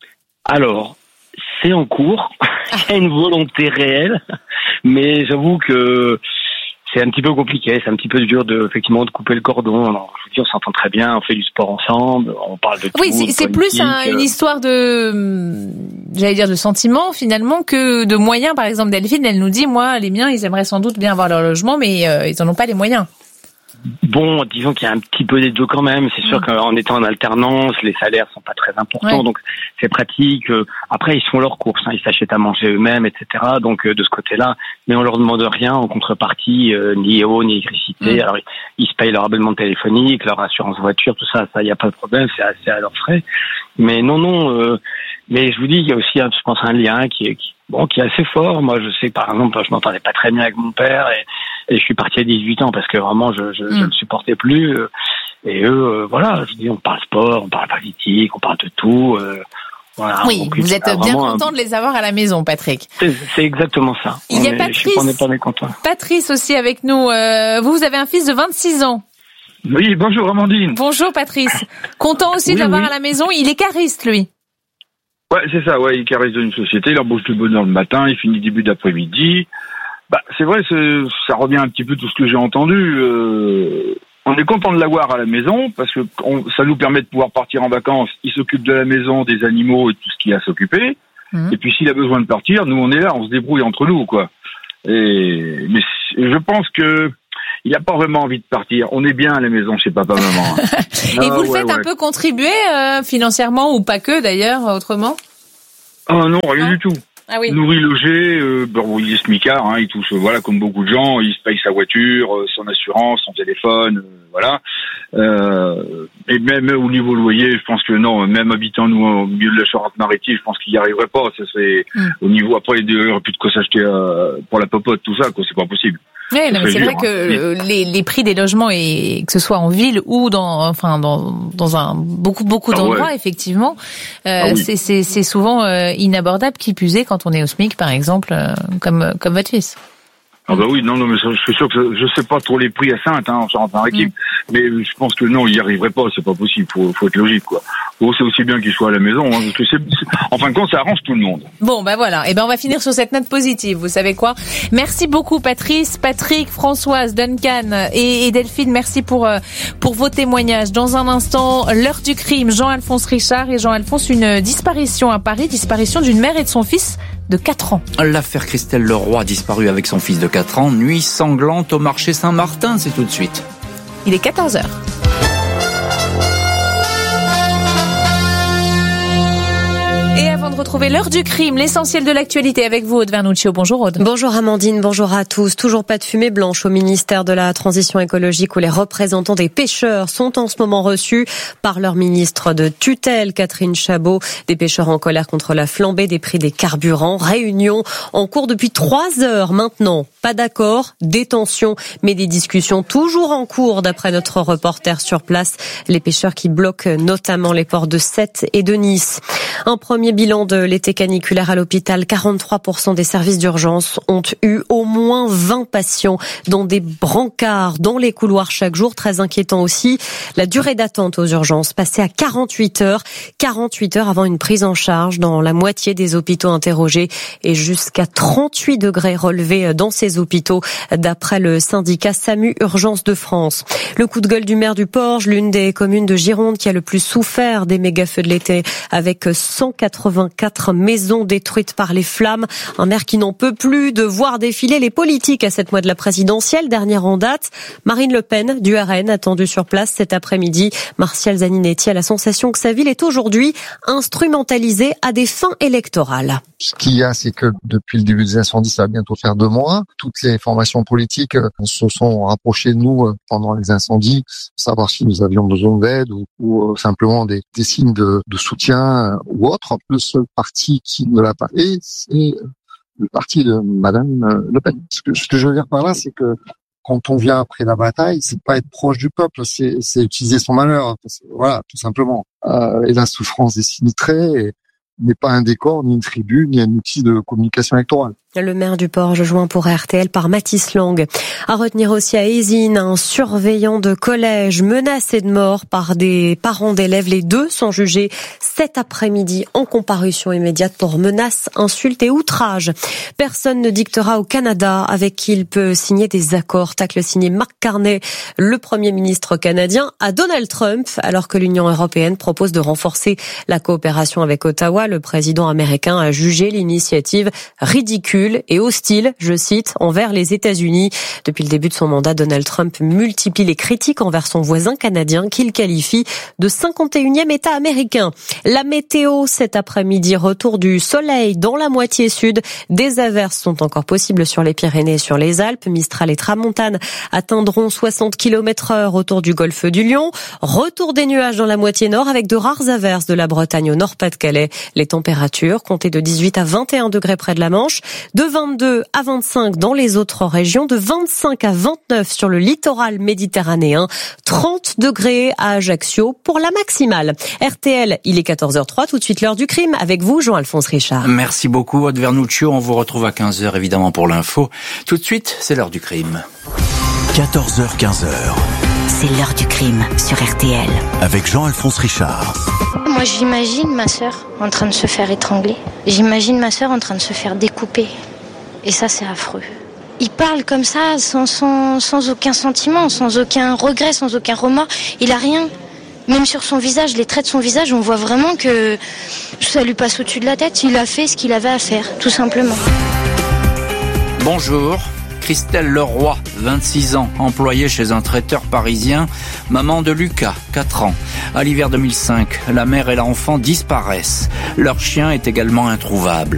Alors, c'est en cours. Il y a une volonté réelle, mais j'avoue que c'est un petit peu compliqué, c'est un petit peu dur de, effectivement, de couper le cordon. Alors, je vous dis, on s'entend très bien, on fait du sport ensemble, on parle de tout. Oui, c'est, c'est plus un, une histoire de, j'allais dire de sentiments, finalement, que de moyens. Par exemple, Delphine, elle nous dit, moi, les miens, ils aimeraient sans doute bien avoir leur logement, mais euh, ils en ont pas les moyens. bon, disons qu'il y a un petit peu des deux quand même. C'est sûr qu'en étant en alternance, les salaires sont pas très importants, ouais. donc c'est pratique. Après, ils font leurs courses, hein, ils s'achètent à manger eux-mêmes, et cetera. Donc de ce côté-là, mais on leur demande rien en contrepartie, euh, ni eau, ni électricité. Mmh. Alors ils se payent leur abonnement téléphonique, leur assurance voiture, tout ça, ça y a pas de problème, c'est assez à leurs frais. Mais non, non. Euh, mais je vous dis, il y a aussi, je pense, un lien qui est qui, bon, qui est assez fort. Moi, je sais, par exemple, je m'entendais pas très bien avec mon père et Et je suis parti à dix-huit ans parce que vraiment je je, mmh. je ne supportais plus. Et eux, euh, voilà, je dis, on parle sport, on parle politique, on parle de tout. Euh, voilà, oui, vous êtes bien content un... de les avoir à la maison, Patrick. C'est, c'est exactement ça. Il on y a est, Patrice. On n'est pas mécontent. Patrice aussi avec nous. Euh, vous, vous avez un fils de vingt-six ans. Oui, bonjour Amandine. Bonjour Patrice. Content aussi oui, de l'avoir oui. à la maison. Il est cariste, lui. Ouais, c'est ça. Ouais, il cariste d'une société. Il embauche de bonne heure le matin. Il finit début d'après-midi. Bah, c'est vrai, c'est, ça revient un petit peu tout ce que j'ai entendu. Euh, on est content de l'avoir à la maison parce que on, ça nous permet de pouvoir partir en vacances. Il s'occupe de la maison, des animaux et tout ce qu'il y a à s'occuper. Mmh. Et puis s'il a besoin de partir, nous on est là, on se débrouille entre nous, quoi. Et mais je pense que il n'a pas vraiment envie de partir. On est bien à la maison chez papa, maman. Et ah, vous le ouais, faites ouais. un peu contribuer euh, financièrement ou pas que d'ailleurs autrement? Ah non, rien ah. du tout. Ah oui. Nourri, logé, euh, bon, il est smicard, hein, il touche, voilà, comme beaucoup de gens, il se paye sa voiture, euh, son assurance, son téléphone, euh, voilà. Euh, et même au niveau loyer, je pense que non, même habitant nous au milieu de la Charente-Maritime, je pense qu'il n'y arriverait pas. Ça c'est mm. au niveau après, il n'y aurait plus de quoi s'acheter euh, pour la popote, tout ça, quoi, c'est pas possible. Oui, non, mais c'est dur, vrai que hein. les, les prix des logements, et que ce soit en ville ou dans, enfin, dans, dans un beaucoup, beaucoup ah d'endroits, ouais. effectivement, euh, ah oui. c'est, c'est, c'est souvent euh, inabordable, qui plus est quand on est au SMIC, par exemple, euh, comme, comme votre fils. Ah bah oui, non, non, mais je suis sûr que ça, je sais pas trop les prix à Sainte, hein, en Charente-Maritime, mm. mais je pense que non, il y arriverait pas, c'est pas possible, faut, faut être logique, quoi. Bon, c'est aussi bien qu'il soit à la maison, hein, parce que c'est, c'est, en fin de compte, ça arrange tout le monde. Bon, bah voilà, et ben on va finir sur cette note positive, vous savez quoi. Merci beaucoup, Patrice, Patrick, Françoise, Duncan et, et Delphine, merci pour, euh, pour vos témoignages. Dans un instant, l'heure du crime, Jean-Alphonse Richard et Jean-Alphonse, une disparition à Paris, disparition d'une mère et de son fils de quatre ans. L'affaire Christelle Leroy, disparue avec son fils de quatre ans, nuit sanglante au marché Saint-Martin, c'est tout de suite. Il est quatorze heures. Et avant de retrouver l'heure du crime, l'essentiel de l'actualité avec vous, Aude Vernuccio. Bonjour Aude. Bonjour Amandine, bonjour à tous. Toujours pas de fumée blanche au ministère de la Transition écologique où les représentants des pêcheurs sont en ce moment reçus par leur ministre de tutelle, Catherine Chabot. Des pêcheurs en colère contre la flambée des prix des carburants. Réunion en cours depuis trois heures maintenant. Pas d'accord, détention, mais des discussions toujours en cours d'après notre reporter sur place. Les pêcheurs qui bloquent notamment les ports de Sète et de Nice. Un premier bilan de l'été caniculaire à l'hôpital, quarante-trois pour cent des services d'urgence ont eu au moins vingt patients dans des brancards dans les couloirs chaque jour. Très inquiétant aussi, la durée d'attente aux urgences passée à quarante-huit heures. quarante-huit heures avant une prise en charge dans la moitié des hôpitaux interrogés et jusqu'à trente-huit degrés relevés dans ces hôpitaux d'après le syndicat SAMU Urgence de France. Le coup de gueule du maire du Porge, l'une des communes de Gironde qui a le plus souffert des méga-feux de l'été avec cent quatre-vingt-quatre maisons détruites par les flammes. Un maire qui n'en peut plus de voir défiler les politiques à sept mois de la présidentielle. Dernière en date, Marine Le Pen du R N attendue sur place cet après-midi. Martial Zaninetti a la sensation que sa ville est aujourd'hui instrumentalisée à des fins électorales. Ce qu'il y a, c'est que depuis le début des incendies, ça va bientôt faire deux mois. Toutes les formations politiques se sont rapprochées de nous pendant les incendies, savoir si nous avions besoin d'aide ou, ou simplement des, des signes de, de soutien ou autre. Le seul parti qui ne l'a pas fait, c'est le parti de Madame Le Pen. Ce que, ce que je veux dire par là, c'est que quand on vient après la bataille, c'est pas être proche du peuple, c'est, c'est utiliser son malheur. Voilà, tout simplement. Euh, et la souffrance des sinistrés n'est pas un décor, ni une tribune, ni un outil de communication électorale. Le maire du Porge joint pour R T L par Mathis Lang. À retenir aussi à Ézine, un surveillant de collège menacé de mort par des parents d'élèves. Les deux sont jugés cet après-midi en comparution immédiate pour menaces, insultes et outrages. Personne ne dictera au Canada avec qui il peut signer des accords. Tacle signé Mark Carney, le Premier ministre canadien, à Donald Trump, alors que l'Union européenne propose de renforcer la coopération avec Ottawa. Le président américain a jugé l'initiative ridicule. ridicule et hostile, je cite, envers les États-Unis. Depuis le début de son mandat, Donald Trump multiplie les critiques envers son voisin canadien qu'il qualifie de cinquante et unième État américain. La météo cet après-midi, retour du soleil dans la moitié sud. Des averses sont encore possibles sur les Pyrénées et sur les Alpes. Mistral et tramontane atteindront soixante kilomètres heure autour du golfe du Lion. Retour des nuages dans la moitié nord avec de rares averses de la Bretagne au Nord-Pas-de-Calais. Les températures comptez de dix-huit à vingt et un degrés près de la Manche, de vingt-deux à vingt-cinq dans les autres régions, de vingt-cinq à vingt-neuf sur le littoral méditerranéen, trente degrés à Ajaccio pour la maximale. R T L, il est quatorze heures zéro trois, tout de suite l'heure du crime avec vous, Jean-Alphonse Richard. Merci beaucoup, Aude Vernuccio. On vous retrouve à quinze heures évidemment pour l'info. Tout de suite, c'est l'heure du crime. quatorze heures quinze. C'est l'heure du crime sur R T L. Avec Jean-Alphonse Richard. Moi, j'imagine ma sœur en train de se faire étrangler. J'imagine ma sœur en train de se faire découper. Et ça, c'est affreux. Il parle comme ça, sans, sans, sans aucun sentiment, sans aucun regret, sans aucun remords. Il a rien. Même sur son visage, les traits de son visage, on voit vraiment que ça lui passe au-dessus de la tête. Il a fait ce qu'il avait à faire, tout simplement. Bonjour. Christelle Leroy, vingt-six ans, employée chez un traiteur parisien, maman de Lucas, quatre ans. À l'hiver deux mille cinq, la mère et l'enfant disparaissent. Leur chien est également introuvable.